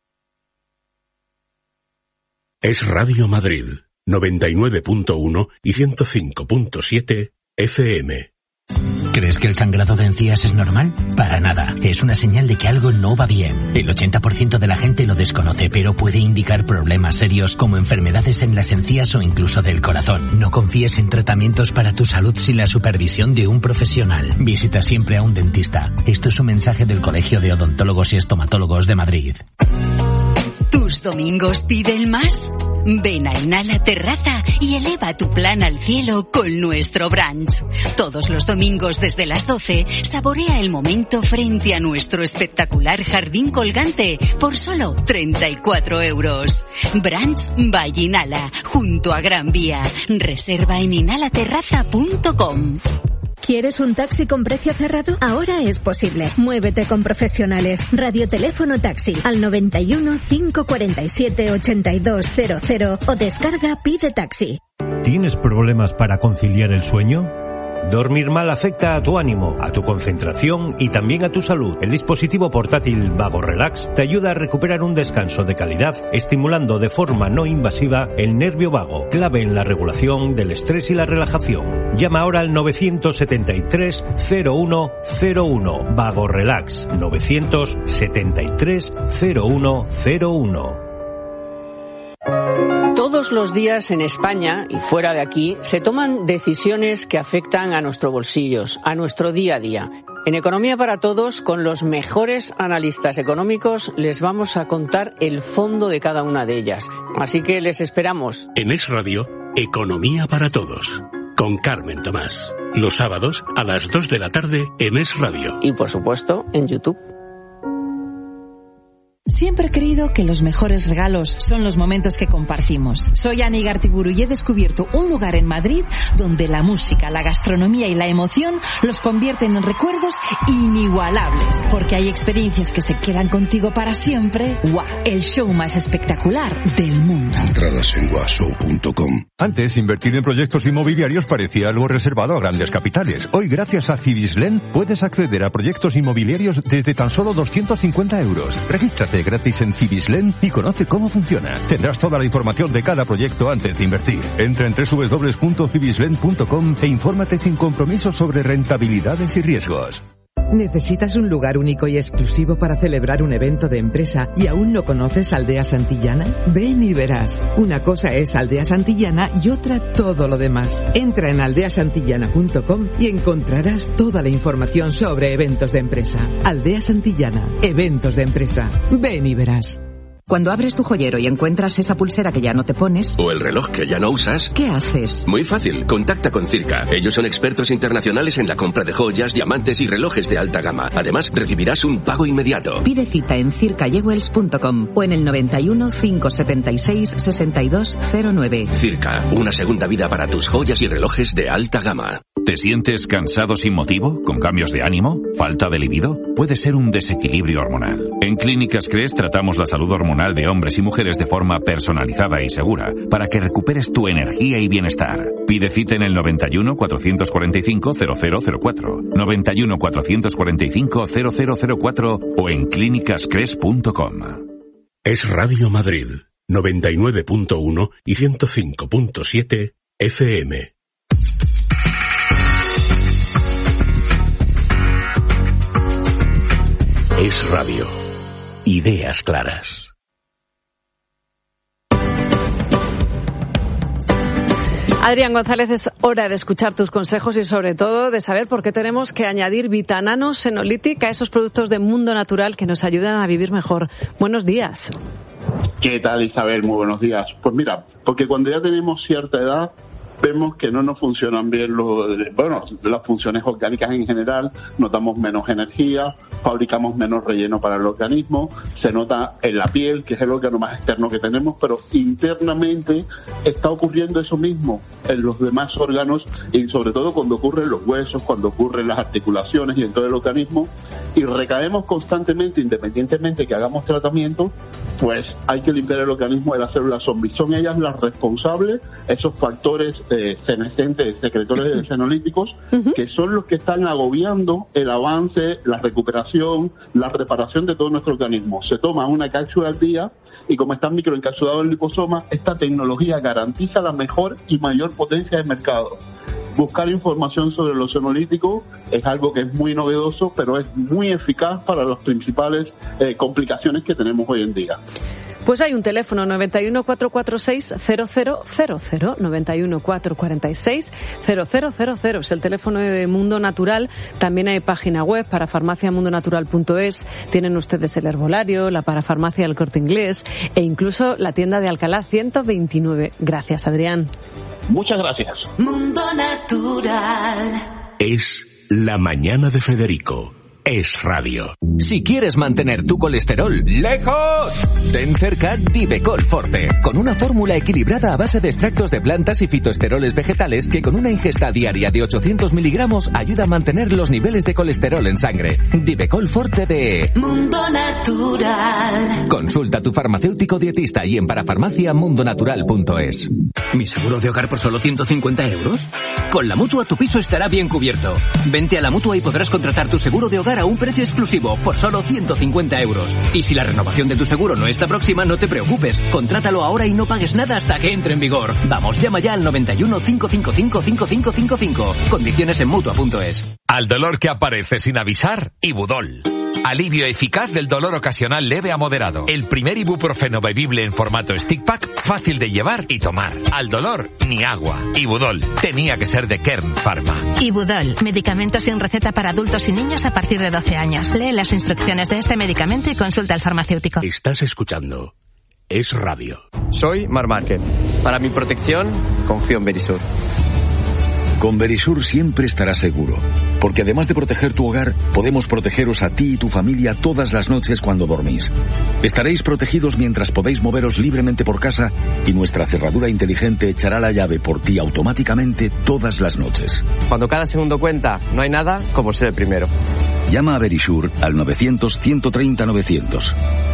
Es Radio Madrid, noventa y nueve punto uno y ciento cinco punto siete F M. ¿Crees que el sangrado de encías es normal? Para nada. Es una señal de que algo no va bien. El ochenta por ciento de la gente lo desconoce, pero puede indicar problemas serios como enfermedades en las encías o incluso del corazón. No confíes en tratamientos para tu salud sin la supervisión de un profesional. Visita siempre a un dentista. Esto es un mensaje del Colegio de Odontólogos y Estomatólogos de Madrid. ¿Tus domingos piden más? Ven a Inhala Terraza y eleva tu plan al cielo con nuestro brunch. Todos los domingos desde las doce, saborea el momento frente a nuestro espectacular jardín colgante por solo treinta y cuatro euros. Brunch by Inhala, junto a Gran Vía. Reserva en inhala terraza punto com. ¿Quieres un taxi con precio cerrado? Ahora es posible. Muévete con profesionales. Radioteléfono taxi al noventa y uno, cinco cuarenta y siete, ochenta y dos cero cero o descarga Pide Taxi. ¿Tienes problemas para conciliar el sueño? Dormir mal afecta a tu ánimo, a tu concentración y también a tu salud. El dispositivo portátil Vago Relax te ayuda a recuperar un descanso de calidad, estimulando de forma no invasiva el nervio vago, clave en la regulación del estrés y la relajación. Llama ahora al nueve siete tres, cero uno cero uno. Vago Relax, nueve siete tres, cero uno cero uno. Todos los días en España y fuera de aquí se toman decisiones que afectan a nuestros bolsillos, a nuestro día a día. En Economía para Todos, con los mejores analistas económicos, les vamos a contar el fondo de cada una de ellas. Así que les esperamos. En Es Radio, Economía para Todos, con Carmen Tomás. Los sábados a las dos de la tarde en Es Radio. Y por supuesto, en YouTube. Siempre he creído que los mejores regalos son los momentos que compartimos. Soy Ani Gartiburu y he descubierto un lugar en Madrid donde la música, la gastronomía y la emoción los convierten en recuerdos inigualables. Porque hay experiencias que se quedan contigo para siempre. ¡Guau! El show más espectacular del mundo. Entradas en guashow punto com. Antes, invertir en proyectos inmobiliarios parecía algo reservado a grandes capitales. Hoy, gracias a Cibislen, puedes acceder a proyectos inmobiliarios desde tan solo doscientos cincuenta euros. Regístrate gratis en Cibislen y conoce cómo funciona. Tendrás toda la información de cada proyecto antes de invertir. Entra en doble u doble u doble u punto cibislen punto com e infórmate sin compromiso sobre rentabilidades y riesgos. ¿Necesitas un lugar único y exclusivo para celebrar un evento de empresa y aún no conoces Aldea Santillana? Ven y verás. Una cosa es Aldea Santillana y otra todo lo demás. Entra en aldea santillana punto com y encontrarás toda la información sobre eventos de empresa. Aldea Santillana, eventos de empresa. Ven y verás. Cuando abres tu joyero y encuentras esa pulsera que ya no te pones... o el reloj que ya no usas... ¿qué haces? Muy fácil, contacta con Circa. Ellos son expertos internacionales en la compra de joyas, diamantes y relojes de alta gama. Además, recibirás un pago inmediato. Pide cita en circa jewels punto com o en el noventa y uno, cinco setenta y seis, sesenta y dos cero nueve. Circa, una segunda vida para tus joyas y relojes de alta gama. ¿Te sientes cansado sin motivo? ¿Con cambios de ánimo? ¿Falta de libido? Puede ser un desequilibrio hormonal. En Clínicas Cres tratamos la salud hormonal de hombres y mujeres de forma personalizada y segura para que recuperes tu energía y bienestar. Pide cita en el noventa y uno, cuatrocientos cuarenta y cinco, cero cero cero cuatro, noventa y uno, cuatrocientos cuarenta y cinco, cero cero cero cuatro o en clínicas cres punto com. Es Radio Madrid, noventa y nueve punto uno y ciento cinco punto siete F M. Es Radio. Ideas claras. Adrián González, es hora de escuchar tus consejos y sobre todo de saber por qué tenemos que añadir Vitanano Senolytic a esos productos de Mundo Natural que nos ayudan a vivir mejor. Buenos días. ¿Qué tal, Isabel? Muy buenos días. Pues mira, porque cuando ya tenemos cierta edad vemos que no nos funcionan bien los, bueno, las funciones orgánicas en general, notamos menos energía, fabricamos menos relleno para el organismo, se nota en la piel, que es el órgano más externo que tenemos, pero internamente está ocurriendo eso mismo en los demás órganos y sobre todo cuando ocurren los huesos, cuando ocurren las articulaciones y en todo el organismo, y recaemos constantemente, independientemente que hagamos tratamiento, pues hay que limpiar el organismo de las células zombies. Son ellas las responsables, esos factores eh, senescentes, secretores senolíticos, uh-huh. que son los que están agobiando el avance, la recuperación, la reparación de todo nuestro organismo. Se toma una cápsula al día y como está microencapsulado el liposoma, esta tecnología garantiza la mejor y mayor potencia de mercado. Buscar información sobre los senolíticos es algo que es muy novedoso, pero es muy eficaz para las principales eh, complicaciones que tenemos hoy en día. Pues hay un teléfono noventa y uno, cuatrocientos cuarenta y seis, cero cero cero cero, noventa y uno, cuatrocientos cuarenta y seis, cero cero cero cero. Es el teléfono de Mundo Natural. También hay página web, parafarmacia mundo natural punto es. Tienen ustedes el herbolario, la parafarmacia del Corte Inglés e incluso la tienda de Alcalá ciento veintinueve. Gracias, Adrián. Muchas gracias. Mundo Natural. Es La Mañana de Federico. Es radio. Si quieres mantener tu colesterol lejos, ten cerca Divecol Forte, con una fórmula equilibrada a base de extractos de plantas y fitoesteroles vegetales que con una ingesta diaria de ochocientos miligramos ayuda a mantener los niveles de colesterol en sangre. Divecol Forte de Mundo Natural. Consulta a tu farmacéutico dietista y en parafarmacia mundo natural punto es. ¿Mi seguro de hogar por solo ciento cincuenta euros? Con la Mutua tu piso estará bien cubierto. Vente a la Mutua y podrás contratar tu seguro de hogar a un precio exclusivo por solo ciento cincuenta euros. Y si la renovación de tu seguro no está próxima, no te preocupes. Contrátalo ahora y no pagues nada hasta que entre en vigor. Vamos, llama ya al noventa y uno, cinco cinco cinco, cinco cinco cinco cinco. Condiciones en mutua punto es. Al dolor que aparece sin avisar, Ibudol. Alivio eficaz del dolor ocasional leve a moderado. El primer ibuprofeno bebible en formato stick pack, fácil de llevar y tomar. Al dolor, ni agua. Ibudol. Tenía que ser de Kern Pharma. Ibudol. Medicamento sin receta para adultos y niños a partir de doce años. Lee las instrucciones de este medicamento y consulta al farmacéutico. Estás escuchando Es Radio. Soy Mar Márquez. Para mi protección, confío en Verisur. Con Verisur siempre estarás seguro, porque además de proteger tu hogar, podemos protegeros a ti y tu familia todas las noches cuando dormís. Estaréis protegidos mientras podéis moveros libremente por casa y nuestra cerradura inteligente echará la llave por ti automáticamente todas las noches. Cuando cada segundo cuenta, no hay nada como ser el primero. Llama a Verisur al novecientos, ciento treinta, novecientos.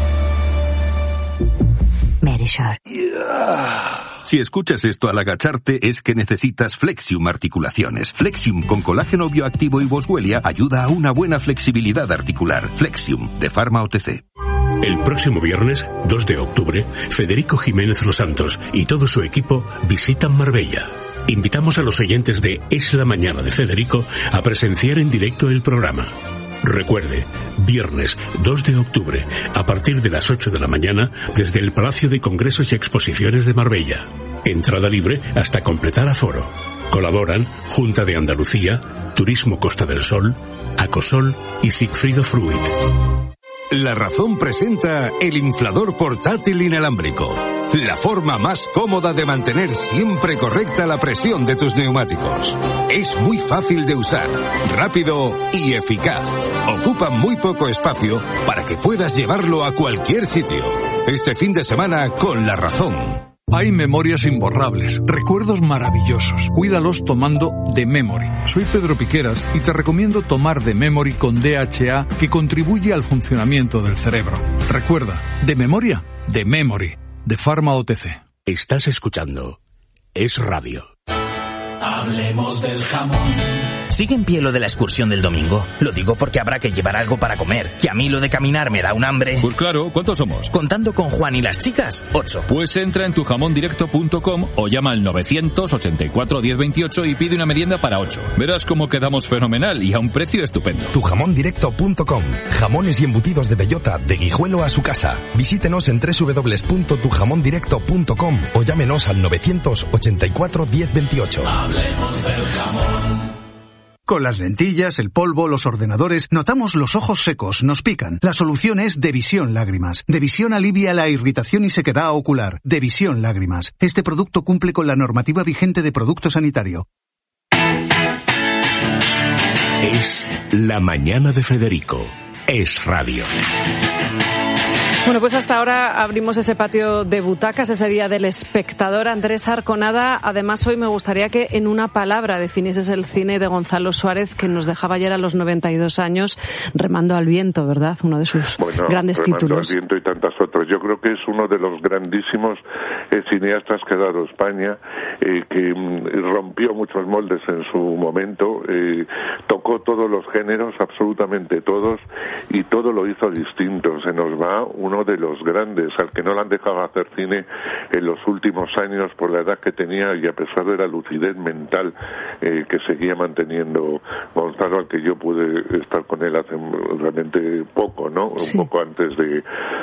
Verisur. Si escuchas esto al agacharte es que necesitas Flexium Articulaciones. Flexium con colágeno bioactivo y boswellia ayuda a una buena flexibilidad articular. Flexium, de Pharma O T C. El próximo viernes, dos de octubre, Federico Jiménez Los Santos y todo su equipo visitan Marbella. Invitamos a los oyentes de Es la Mañana de Federico a presenciar en directo el programa. Recuerde, viernes dos de octubre, a partir de las ocho de la mañana, desde el Palacio de Congresos y Exposiciones de Marbella. Entrada libre hasta completar aforo. Colaboran Junta de Andalucía, Turismo Costa del Sol, Acosol y Sigfrido Fruit. La Razón presenta el inflador portátil inalámbrico. La forma más cómoda de mantener siempre correcta la presión de tus neumáticos. Es muy fácil de usar, rápido y eficaz. Ocupa muy poco espacio para que puedas llevarlo a cualquier sitio. Este fin de semana con La Razón. Hay memorias imborrables, recuerdos maravillosos. Cuídalos tomando The Memory. Soy Pedro Piqueras y te recomiendo tomar The Memory con D H A, que contribuye al funcionamiento del cerebro. Recuerda, de memoria, The Memory, de Pharma O T C. Estás escuchando Es Radio. Hablemos del jamón. ¿Sigue en pie lo de la excursión del domingo? Lo digo porque habrá que llevar algo para comer, que a mí lo de caminar me da un hambre. Pues claro, ¿cuántos somos? Contando con Juan y las chicas, ocho. Pues entra en tu jamón directo punto com o llama al novecientos ochenta y cuatro, diez veintiocho y pide una merienda para ocho. Verás cómo quedamos fenomenal y a un precio estupendo. tu jamón directo punto com. Jamones y embutidos de bellota, de Guijuelo a su casa. Visítenos en doble u doble u doble u punto tu jamón directo punto com o llámenos al novecientos ochenta y cuatro, diez veintiocho. Hablemos del jamón. Con las lentillas, el polvo, los ordenadores, notamos los ojos secos, nos pican. La solución es Devisión Lágrimas. Devisión alivia la irritación y sequedad ocular. Devisión Lágrimas. Este producto cumple con la normativa vigente de producto sanitario. Es La Mañana de Federico. Es radio. Bueno, pues hasta ahora abrimos ese patio de butacas, ese día del espectador. Andrés Arconada, además hoy me gustaría que en una palabra definieses el cine de Gonzalo Suárez, que nos dejaba ayer a los noventa y dos años, Remando al viento, ¿verdad? Uno de sus bueno, grandes Remando títulos. Al viento y tantas otras. Yo creo que es uno de los grandísimos eh, cineastas que ha dado España, eh, que mm, rompió muchos moldes en su momento, eh, tocó todos los géneros, absolutamente todos, y todo lo hizo distinto. Se nos va uno de los grandes, al que no le han dejado hacer cine en los últimos años por la edad que tenía y a pesar de la lucidez mental eh, que seguía manteniendo Gonzalo, al que yo pude estar con él hace realmente poco, ¿no? Sí. Un poco antes de,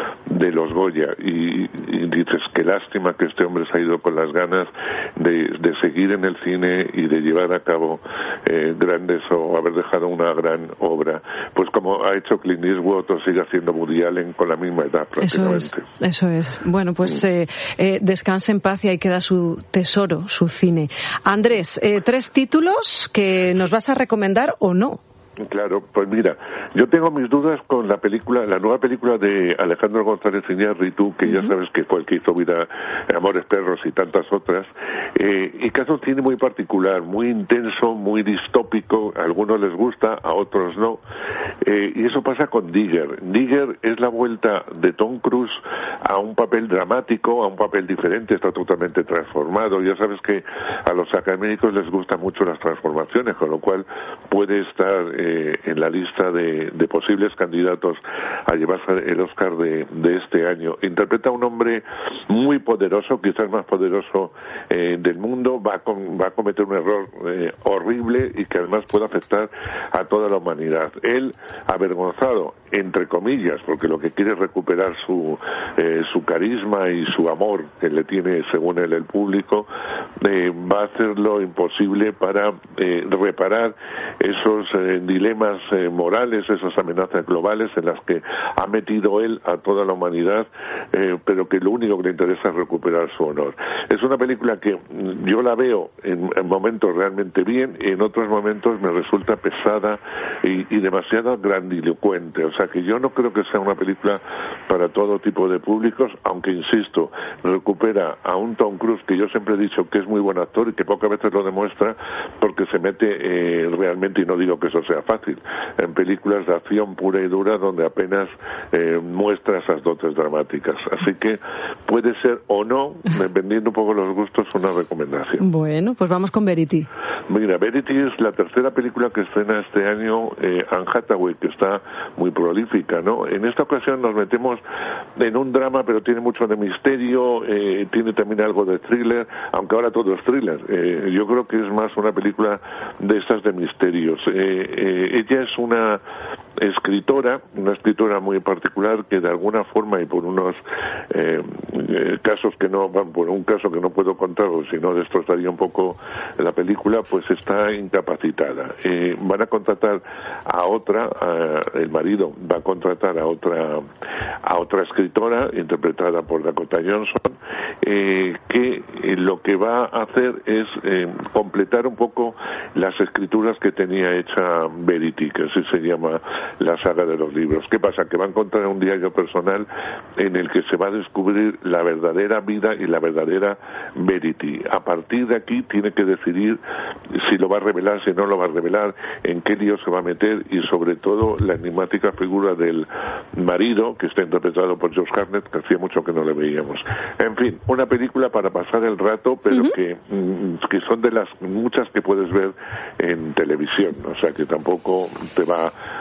de los Goya. Y, y dices, qué lástima que este hombre se ha ido con las ganas de, de seguir en el cine y de llevar a cabo eh, grandes, o haber dejado una gran obra. Pues como ha hecho Clint Eastwood o sigue haciendo Woody Allen con la misma edad. Eso es, eso es. Bueno, pues eh, eh, descanse en paz y ahí queda su tesoro, su cine. Andrés, eh, tres títulos que nos vas a recomendar o no. Claro, pues mira, yo tengo mis dudas con la película, la nueva película de Alejandro González Iñárritu, que uh-huh. ya sabes que fue el que hizo Vida, Amores Perros y tantas otras, eh, y que hace un cine muy particular, muy intenso, muy distópico, a algunos les gusta, a otros no, eh, y eso pasa con Digger. Digger es la vuelta de Tom Cruise a un papel dramático, a un papel diferente, está totalmente transformado. Ya sabes que a los académicos les gustan mucho las transformaciones, con lo cual puede estar eh, en la lista de, de posibles candidatos a llevarse el Oscar de, de este año. Interpreta a un hombre muy poderoso, quizás más poderoso eh, del mundo, va a, con, va a cometer un error eh, horrible y que además puede afectar a toda la humanidad. Él, avergonzado, entre comillas, porque lo que quiere es recuperar su, eh, su carisma y su amor que le tiene, según él, el público, eh, va a hacer lo imposible para eh, reparar esos eh, dilemas eh, morales, esas amenazas globales en las que ha metido él a toda la humanidad, eh, pero que lo único que le interesa es recuperar su honor. Es una película que yo la veo en, en momentos realmente bien y en otros momentos me resulta pesada y, y demasiado grandilocuente. O sea que yo no creo que sea una película para todo tipo de públicos, aunque insisto, recupera a un Tom Cruise que yo siempre he dicho que es muy buen actor y que pocas veces lo demuestra porque se mete eh, realmente, y no digo que eso sea fácil, en películas de acción pura y dura donde apenas eh, muestra esas dotes dramáticas. Así que puede ser o no, dependiendo un poco los gustos, una recomendación. Bueno, pues vamos con Verity. Mira, Verity es la tercera película que estrena este año eh, Anne Hathaway, que está muy prolífica, ¿no? En esta ocasión nos metemos en un drama, pero tiene mucho de misterio, eh, tiene también algo de thriller, aunque ahora todo es thriller. Eh, yo creo que es más una película de estas de misterios. Eh, eh, ella es una escritora, una escritora muy particular que de alguna forma y por unos eh, eh, casos que no, van por un caso que no puedo contar, o si no destrozaría un poco la película, pues está incapacitada. Eh, van a contratar a otra, a, el marido va a contratar a otra a otra escritora interpretada por Dakota Johnson, eh, que eh, lo que va a hacer es eh, completar un poco las escrituras que tenía hecha Verity, que así se llama la saga de los libros. ¿Qué pasa? Que va a encontrar un diario personal en el que se va a descubrir la verdadera vida y la verdadera Verity. A partir de aquí tiene que decidir si lo va a revelar, si no lo va a revelar, en qué lío se va a meter y sobre todo la enigmática figura del marido, que está interpretado por Josh Hartnett, que hacía mucho que no le veíamos. En fin, una película para pasar el rato, pero uh-huh. que, que son de las muchas que puedes ver en televisión, o sea que tampoco te va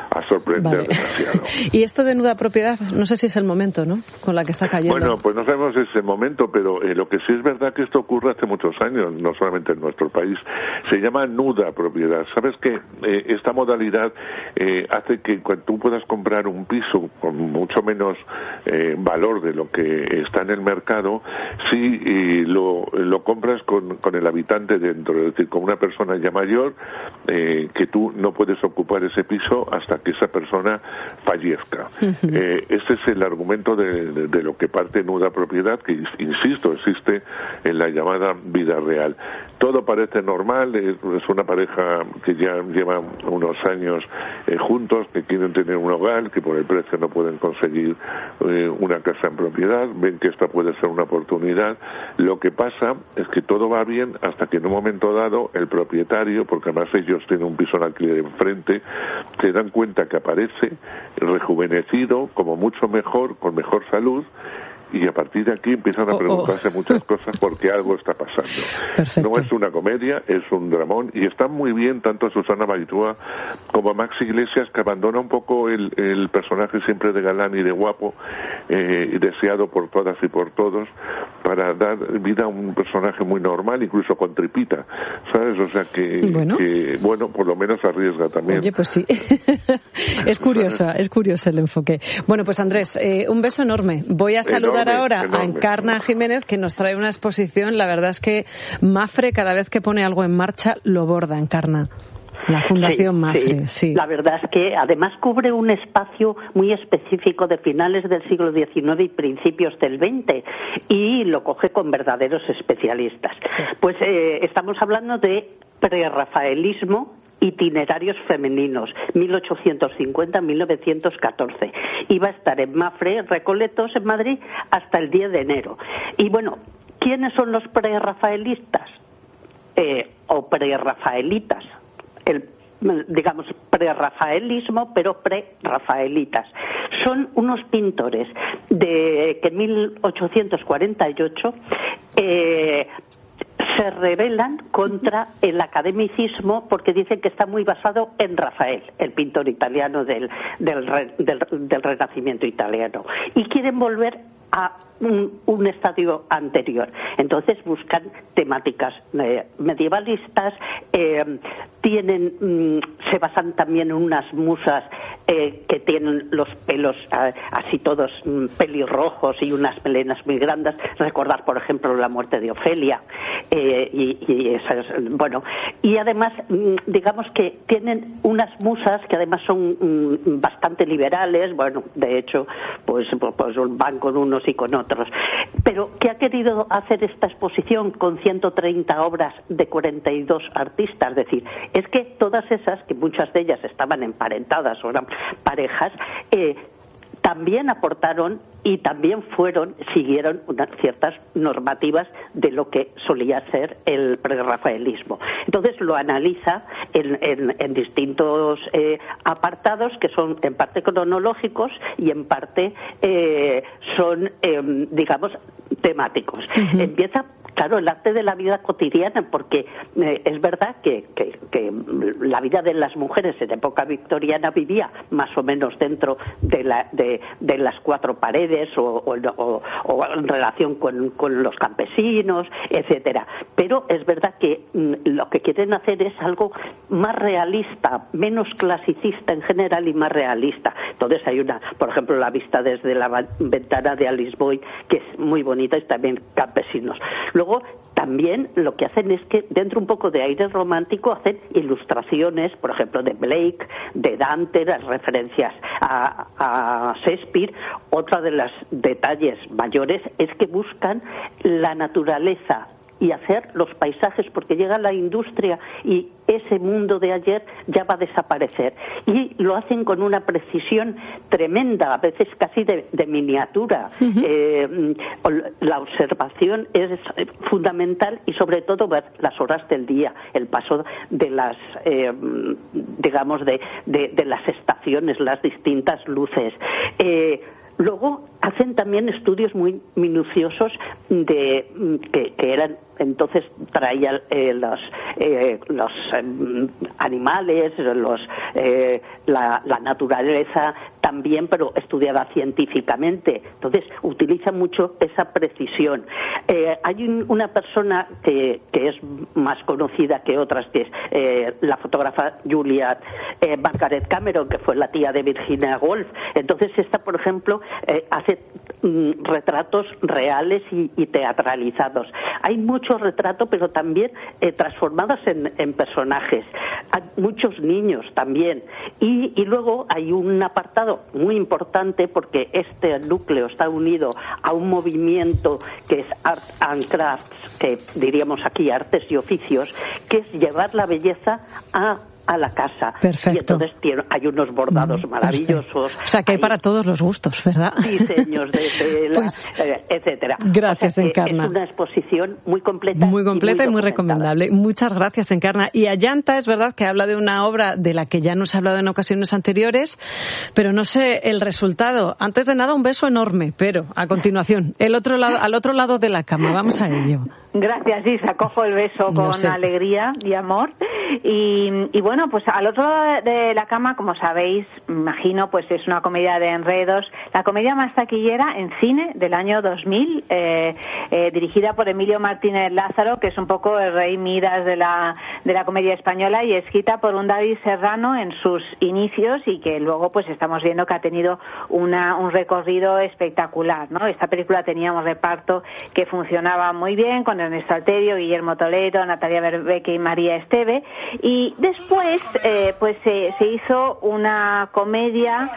a sorprender vale. demasiado. Y esto de nuda propiedad, no sé si es el momento, ¿no? Con la que está cayendo. Bueno, pues no sabemos ese momento, pero eh, lo que sí es verdad que esto ocurre hace muchos años, no solamente en nuestro país. Se llama nuda propiedad. ¿Sabes que eh, esta modalidad eh, hace que cuando tú puedas comprar un piso con mucho menos eh, valor de lo que está en el mercado, si eh, lo, lo compras con, con el habitante dentro, es decir, con una persona ya mayor, eh, que tú no puedes ocupar ese piso hasta que esa persona fallezca. Uh-huh. Eh, ese es el argumento de, de, de lo que parte nuda propiedad, que insisto, existe en la llamada vida real. Todo parece normal, es, es una pareja que ya lleva unos años eh, juntos, que quieren tener un hogar, que por el precio no pueden conseguir eh, una casa en propiedad, ven que esta puede ser una oportunidad. Lo que pasa es que todo va bien hasta que en un momento dado el propietario, porque además ellos tienen un piso en alquiler enfrente, se dan cuenta que aparece rejuvenecido, como mucho mejor, con mejor salud, y a partir de aquí empiezan a preguntarse oh, oh. muchas cosas porque algo está pasando. Perfecto. No es una comedia, es un dramón, y están muy bien tanto Susana Baitúa como Max Iglesias, que abandona un poco el, el personaje siempre de galán y de guapo, eh, deseado por todas y por todos, para dar vida a un personaje muy normal, incluso con tripita, ¿sabes? O sea que bueno, que, bueno por lo menos arriesga también. Oye, pues sí. Es curiosa, es curioso el enfoque. Bueno, pues Andrés, eh, un beso enorme. Voy a saludar enorme, ahora enorme. a Encarna Jiménez, que nos trae una exposición. La verdad es que Mafre, cada vez que pone algo en marcha, lo borda, Encarna. La Fundación sí, Mafre, sí. sí. La verdad es que además cubre un espacio muy específico de finales del siglo diecinueve y principios del veinte, y lo coge con verdaderos especialistas. Sí. Pues eh, estamos hablando de prerrafaelismo, itinerarios femeninos, mil ochocientos cincuenta a mil novecientos catorce. Y va a estar en Mafre, Recoletos, en Madrid, hasta el diez de enero. Y bueno, ¿quiénes son los prerrafaelistas? Eh, o prerrafaelitas. El, digamos, prerrafaelismo, pero prerrafaelitas. Son unos pintores de que en mil ochocientos cuarenta y ocho eh, se rebelan contra el academicismo porque dicen que está muy basado en Rafael, el pintor italiano del, del, del, del Renacimiento italiano, y quieren volver a un, un estadio anterior. Entonces buscan temáticas eh, medievalistas, eh, tienen, mm, se basan también en unas musas eh, que tienen los pelos eh, así todos mm, pelirrojos y unas melenas muy grandes. Recordar, por ejemplo, la muerte de Ofelia eh, y, y esas, bueno, y además mm, digamos que tienen unas musas que además son mm, bastante liberales. Bueno, de hecho, pues, pues van con unos y con otros. Pero ¿qué ha querido hacer esta exposición con ciento treinta obras de cuarenta y dos artistas? Es decir, es que todas esas, que muchas de ellas estaban emparentadas o eran parejas, eh, también aportaron y también fueron, siguieron unas ciertas normativas de lo que solía ser el prerrafaelismo. Entonces lo analiza en, en, en distintos eh, apartados que son en parte cronológicos y en parte eh, son, eh, digamos, temáticos. Uh-huh. Empieza, claro, el arte de la vida cotidiana, porque eh, es verdad que, que, que la vida de las mujeres en época victoriana vivía más o menos dentro de, la, de, de las cuatro paredes o, o, o, o en relación con, con los campesinos, etcétera. Pero es verdad que mm, lo que quieren hacer es algo más realista, menos clasicista en general y más realista. Entonces hay una, por ejemplo, la vista desde la ventana de Alice Boyd, que es muy bonita, y también campesinos. Luego también lo que hacen es que dentro un poco de aire romántico hacen ilustraciones, por ejemplo, de Blake, de Dante, las referencias a, a Shakespeare. Otra de los detalles mayores es que buscan la naturaleza y hacer los paisajes, porque llega la industria y ese mundo de ayer ya va a desaparecer. Y lo hacen con una precisión tremenda, a veces casi de, de miniatura. Uh-huh. Eh, la observación es fundamental y sobre todo ver las horas del día, el paso de las, eh, digamos, de, de, de las estaciones, las distintas luces. Eh, Luego hacen también estudios muy minuciosos de que, que eran entonces traía eh, los eh, los eh, animales, los eh, la, la naturaleza también, pero estudiada científicamente. Entonces utiliza mucho esa precisión. Eh, hay un, una persona que, que es más conocida que otras, que es eh, la fotógrafa Julia eh, Margaret Cameron, que fue la tía de Virginia Woolf. Entonces esta, por ejemplo, eh, hace mm, retratos reales y, y teatralizados. Hay mucho retrato, pero también eh, transformados en, en personajes. Hay muchos niños también. Y, y luego hay un apartado muy importante, porque este núcleo está unido a un movimiento que es Art and Crafts, que diríamos aquí artes y oficios, que es llevar la belleza a a la casa. Perfecto. Y entonces tiene, hay unos bordados maravillosos. Perfecto. O sea, que hay, hay para todos los gustos, ¿verdad? Diseños de tela, pues, eh, etcétera. Gracias, o sea, Encarna. Es una exposición muy completa. Muy completa y muy, y muy recomendable. Muchas gracias, Encarna. Y Ayanta, es verdad que habla de una obra de la que ya nos ha hablado en ocasiones anteriores, pero no sé el resultado. Antes de nada, un beso enorme, pero a continuación, el otro lado, al otro lado de la cama. Vamos a ello. Gracias, Isa. Cojo el beso con no sé. alegría y amor. Y, y bueno, pues al otro lado de la cama, como sabéis, imagino, pues es una comedia de enredos, la comedia más taquillera en cine del año dos mil, eh, eh, dirigida por Emilio Martínez Lázaro, que es un poco el rey Midas de la, de la comedia española, y escrita por un David Serrano en sus inicios, y que luego pues estamos viendo que ha tenido una, un recorrido espectacular, ¿no? Esta película tenía un reparto que funcionaba muy bien, con Ernesto Alterio, Guillermo Toledo, Natalia Berbeque y María Esteve, y después eh, pues se, se hizo una comedia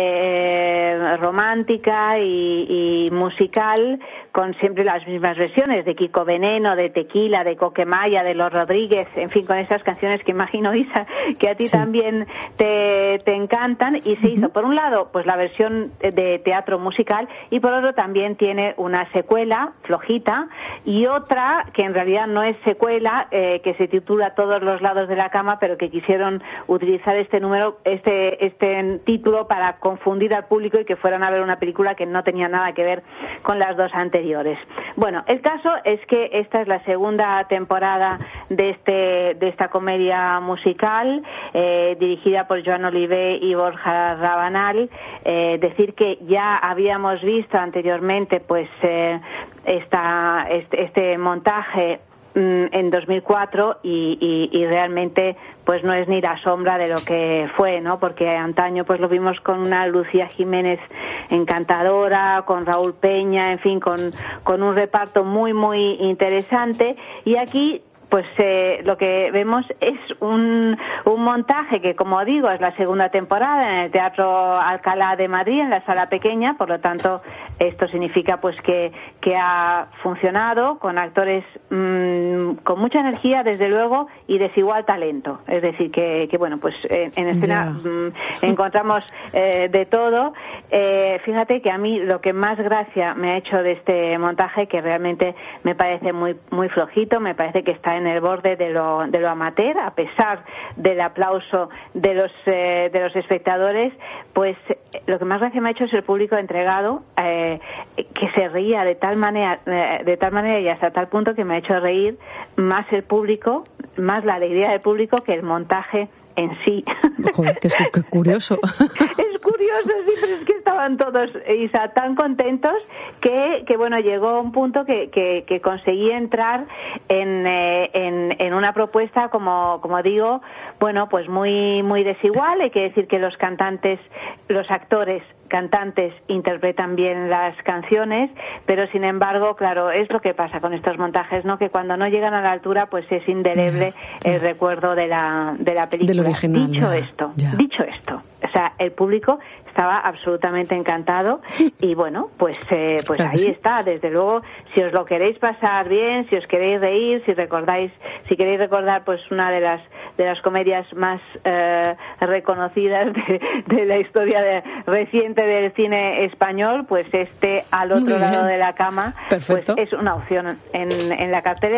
eh, romántica y, y musical, con siempre las mismas versiones de Kiko Veneno, de Tequila, de Coquemaya, de Los Rodríguez, en fin, con esas canciones que imagino, Isa, que a ti sí. también te, te encantan, y se uh-huh. hizo por un lado pues la versión de teatro musical, y por otro también tiene una secuela flojita, y otra que en realidad no es secuela, eh, que se titula Todos los lados de la cama, pero que quisieron utilizar este número, este, este título para confundir al público y que fueran a ver una película que no tenía nada que ver con las dos anteriores. Bueno, el caso es que esta es la segunda temporada de este de esta comedia musical, eh, dirigida por Joan Oliver y Borja Rabanal. Eh, decir que ya habíamos visto anteriormente pues eh, esta, este, este montaje en dos mil cuatro y, y, y realmente pues no es ni la sombra de lo que fue, ¿no? Porque antaño pues lo vimos con una Lucía Jiménez encantadora, con Raúl Peña, en fin, con, con un reparto muy muy interesante, y aquí pues eh, lo que vemos es un, un montaje que, como digo, es la segunda temporada en el Teatro Alcalá de Madrid, en la sala pequeña. Por lo tanto, esto significa pues que, que ha funcionado con actores mmm, con mucha energía, desde luego, y desigual talento. Es decir, que, que bueno, pues en, en escena yeah. mmm, encontramos eh, de todo. Eh, fíjate que a mí lo que más gracia me ha hecho de este montaje, que realmente me parece muy, muy flojito, me parece que está en el borde de lo, de lo amateur, a pesar del aplauso de los eh, de los espectadores, pues lo que más gracia me ha hecho es el público entregado, eh, que se reía de tal manera eh, de tal manera y hasta tal punto que me ha hecho reír más el público, más la alegría del público que el montaje en sí. Joder, qué, qué curioso. Es curioso, sí, pero es que estaban todos, Isa, tan contentos que, que bueno, llegó un punto que, que, que conseguí entrar en, eh, en, en una propuesta, como, como digo, bueno, pues muy, muy desigual. Hay que decir que los cantantes, los actores cantantes interpretan bien las canciones, pero sin embargo, claro, es lo que pasa con estos montajes, ¿no? Que cuando no llegan a la altura, pues es indeleble yeah, el recuerdo de la de la película. Del original, dicho yeah, esto, yeah. dicho esto, o sea, el público estaba absolutamente encantado y bueno, pues eh, pues claro, ahí sí. está. Desde luego, si os lo queréis pasar bien, si os queréis reír, si recordáis, si queréis recordar pues una de las de las comedias más eh, reconocidas de, de la historia de, reciente del cine español, pues este Al otro lado de la cama, Perfecto. pues es una opción en, en la cartelera.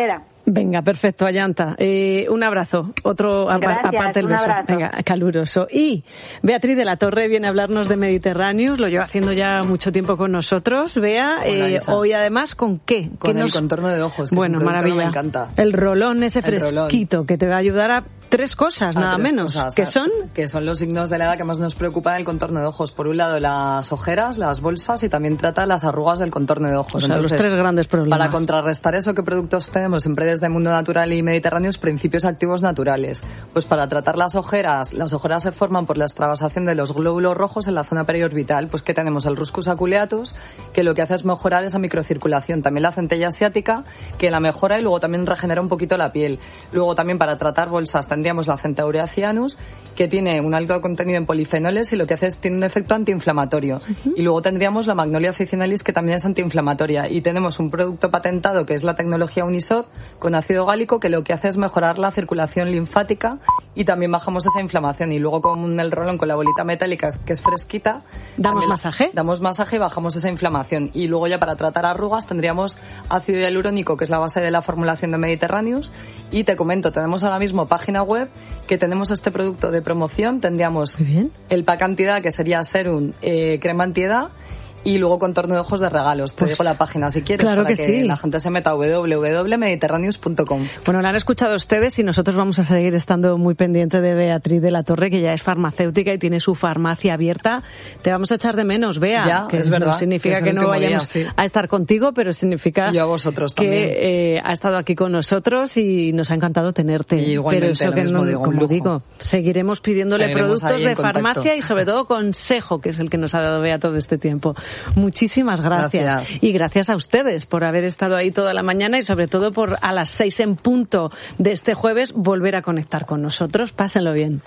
Venga, perfecto, Ayanta. Eh, un abrazo, otro Gracias, aparte del un beso. abrazo. Venga, caluroso. Y Beatriz de la Torre viene a hablarnos de Mediterráneos, lo lleva haciendo ya mucho tiempo con nosotros. Bea, eh, hoy además, ¿con qué? Con ¿Qué el nos... contorno de ojos, que bueno, es un producto maravilla. que me encanta. El rolón ese El fresquito rolón. que te va a ayudar a tres cosas, A nada tres menos. cosas, ¿Qué a- son? Que son los signos de la edad que más nos preocupan del contorno de ojos. Por un lado, las ojeras, las bolsas, y también trata las arrugas del contorno de ojos. O sea, los tres grandes problemas. Para contrarrestar eso, ¿qué productos tenemos? Siempre desde Mundo Natural y Mediterráneos, principios activos naturales. Pues para tratar las ojeras, las ojeras se forman por la extravasación de los glóbulos rojos en la zona periorbital. Pues que tenemos el Ruscus aculeatus, que lo que hace es mejorar esa microcirculación. También la centella asiática, que la mejora y luego también regenera un poquito la piel. Luego también para tratar bolsas tendríamos la Centaurea cyanus, que tiene un alto contenido en polifenoles y lo que hace es tiene un efecto antiinflamatorio. Uh-huh. Y luego tendríamos la Magnolia officinalis, que también es antiinflamatoria. Y tenemos un producto patentado que es la tecnología Unisod con ácido gálico, que lo que hace es mejorar la circulación linfática y también bajamos esa inflamación. Y luego con el rolón con la bolita metálica, que es fresquita, ¿damos masaje? Damos masaje y bajamos esa inflamación. Y luego ya para tratar arrugas tendríamos ácido hialurónico, que es la base de la formulación de Mediterráneos. Y te comento, tenemos ahora mismo página web que tenemos este producto de promoción. Tendríamos el pack antiedad, que sería serum, eh, crema antiedad, y luego contorno de ojos de regalos. Te Pues, digo la página si quieres, claro para que que, sí. la gente se meta a doble u doble u doble punto mediterráneos punto com. Bueno, la han escuchado ustedes y nosotros vamos a seguir estando muy pendiente de Beatriz de la Torre, que ya es farmacéutica y tiene su farmacia abierta. Te vamos a echar de menos, Bea. Ya, que es verdad, no significa es el que no último día, vayamos sí. a estar contigo, pero significa Y a vosotros también. que eh, ha estado aquí con nosotros y nos ha encantado tenerte. Y igualmente, pero eso lo que mismo no, digo, un como lujo. digo, seguiremos pidiéndole Seguiremos productos ahí en de contacto. farmacia y sobre todo consejo, que es el que nos ha dado Bea todo este tiempo. Muchísimas gracias. Gracias. Y gracias a ustedes por haber estado ahí toda la mañana y sobre todo por a las seis en punto de este jueves volver a conectar con nosotros. Pásenlo bien.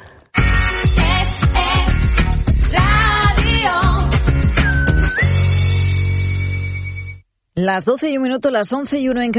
Las doce y un minuto, las once y uno en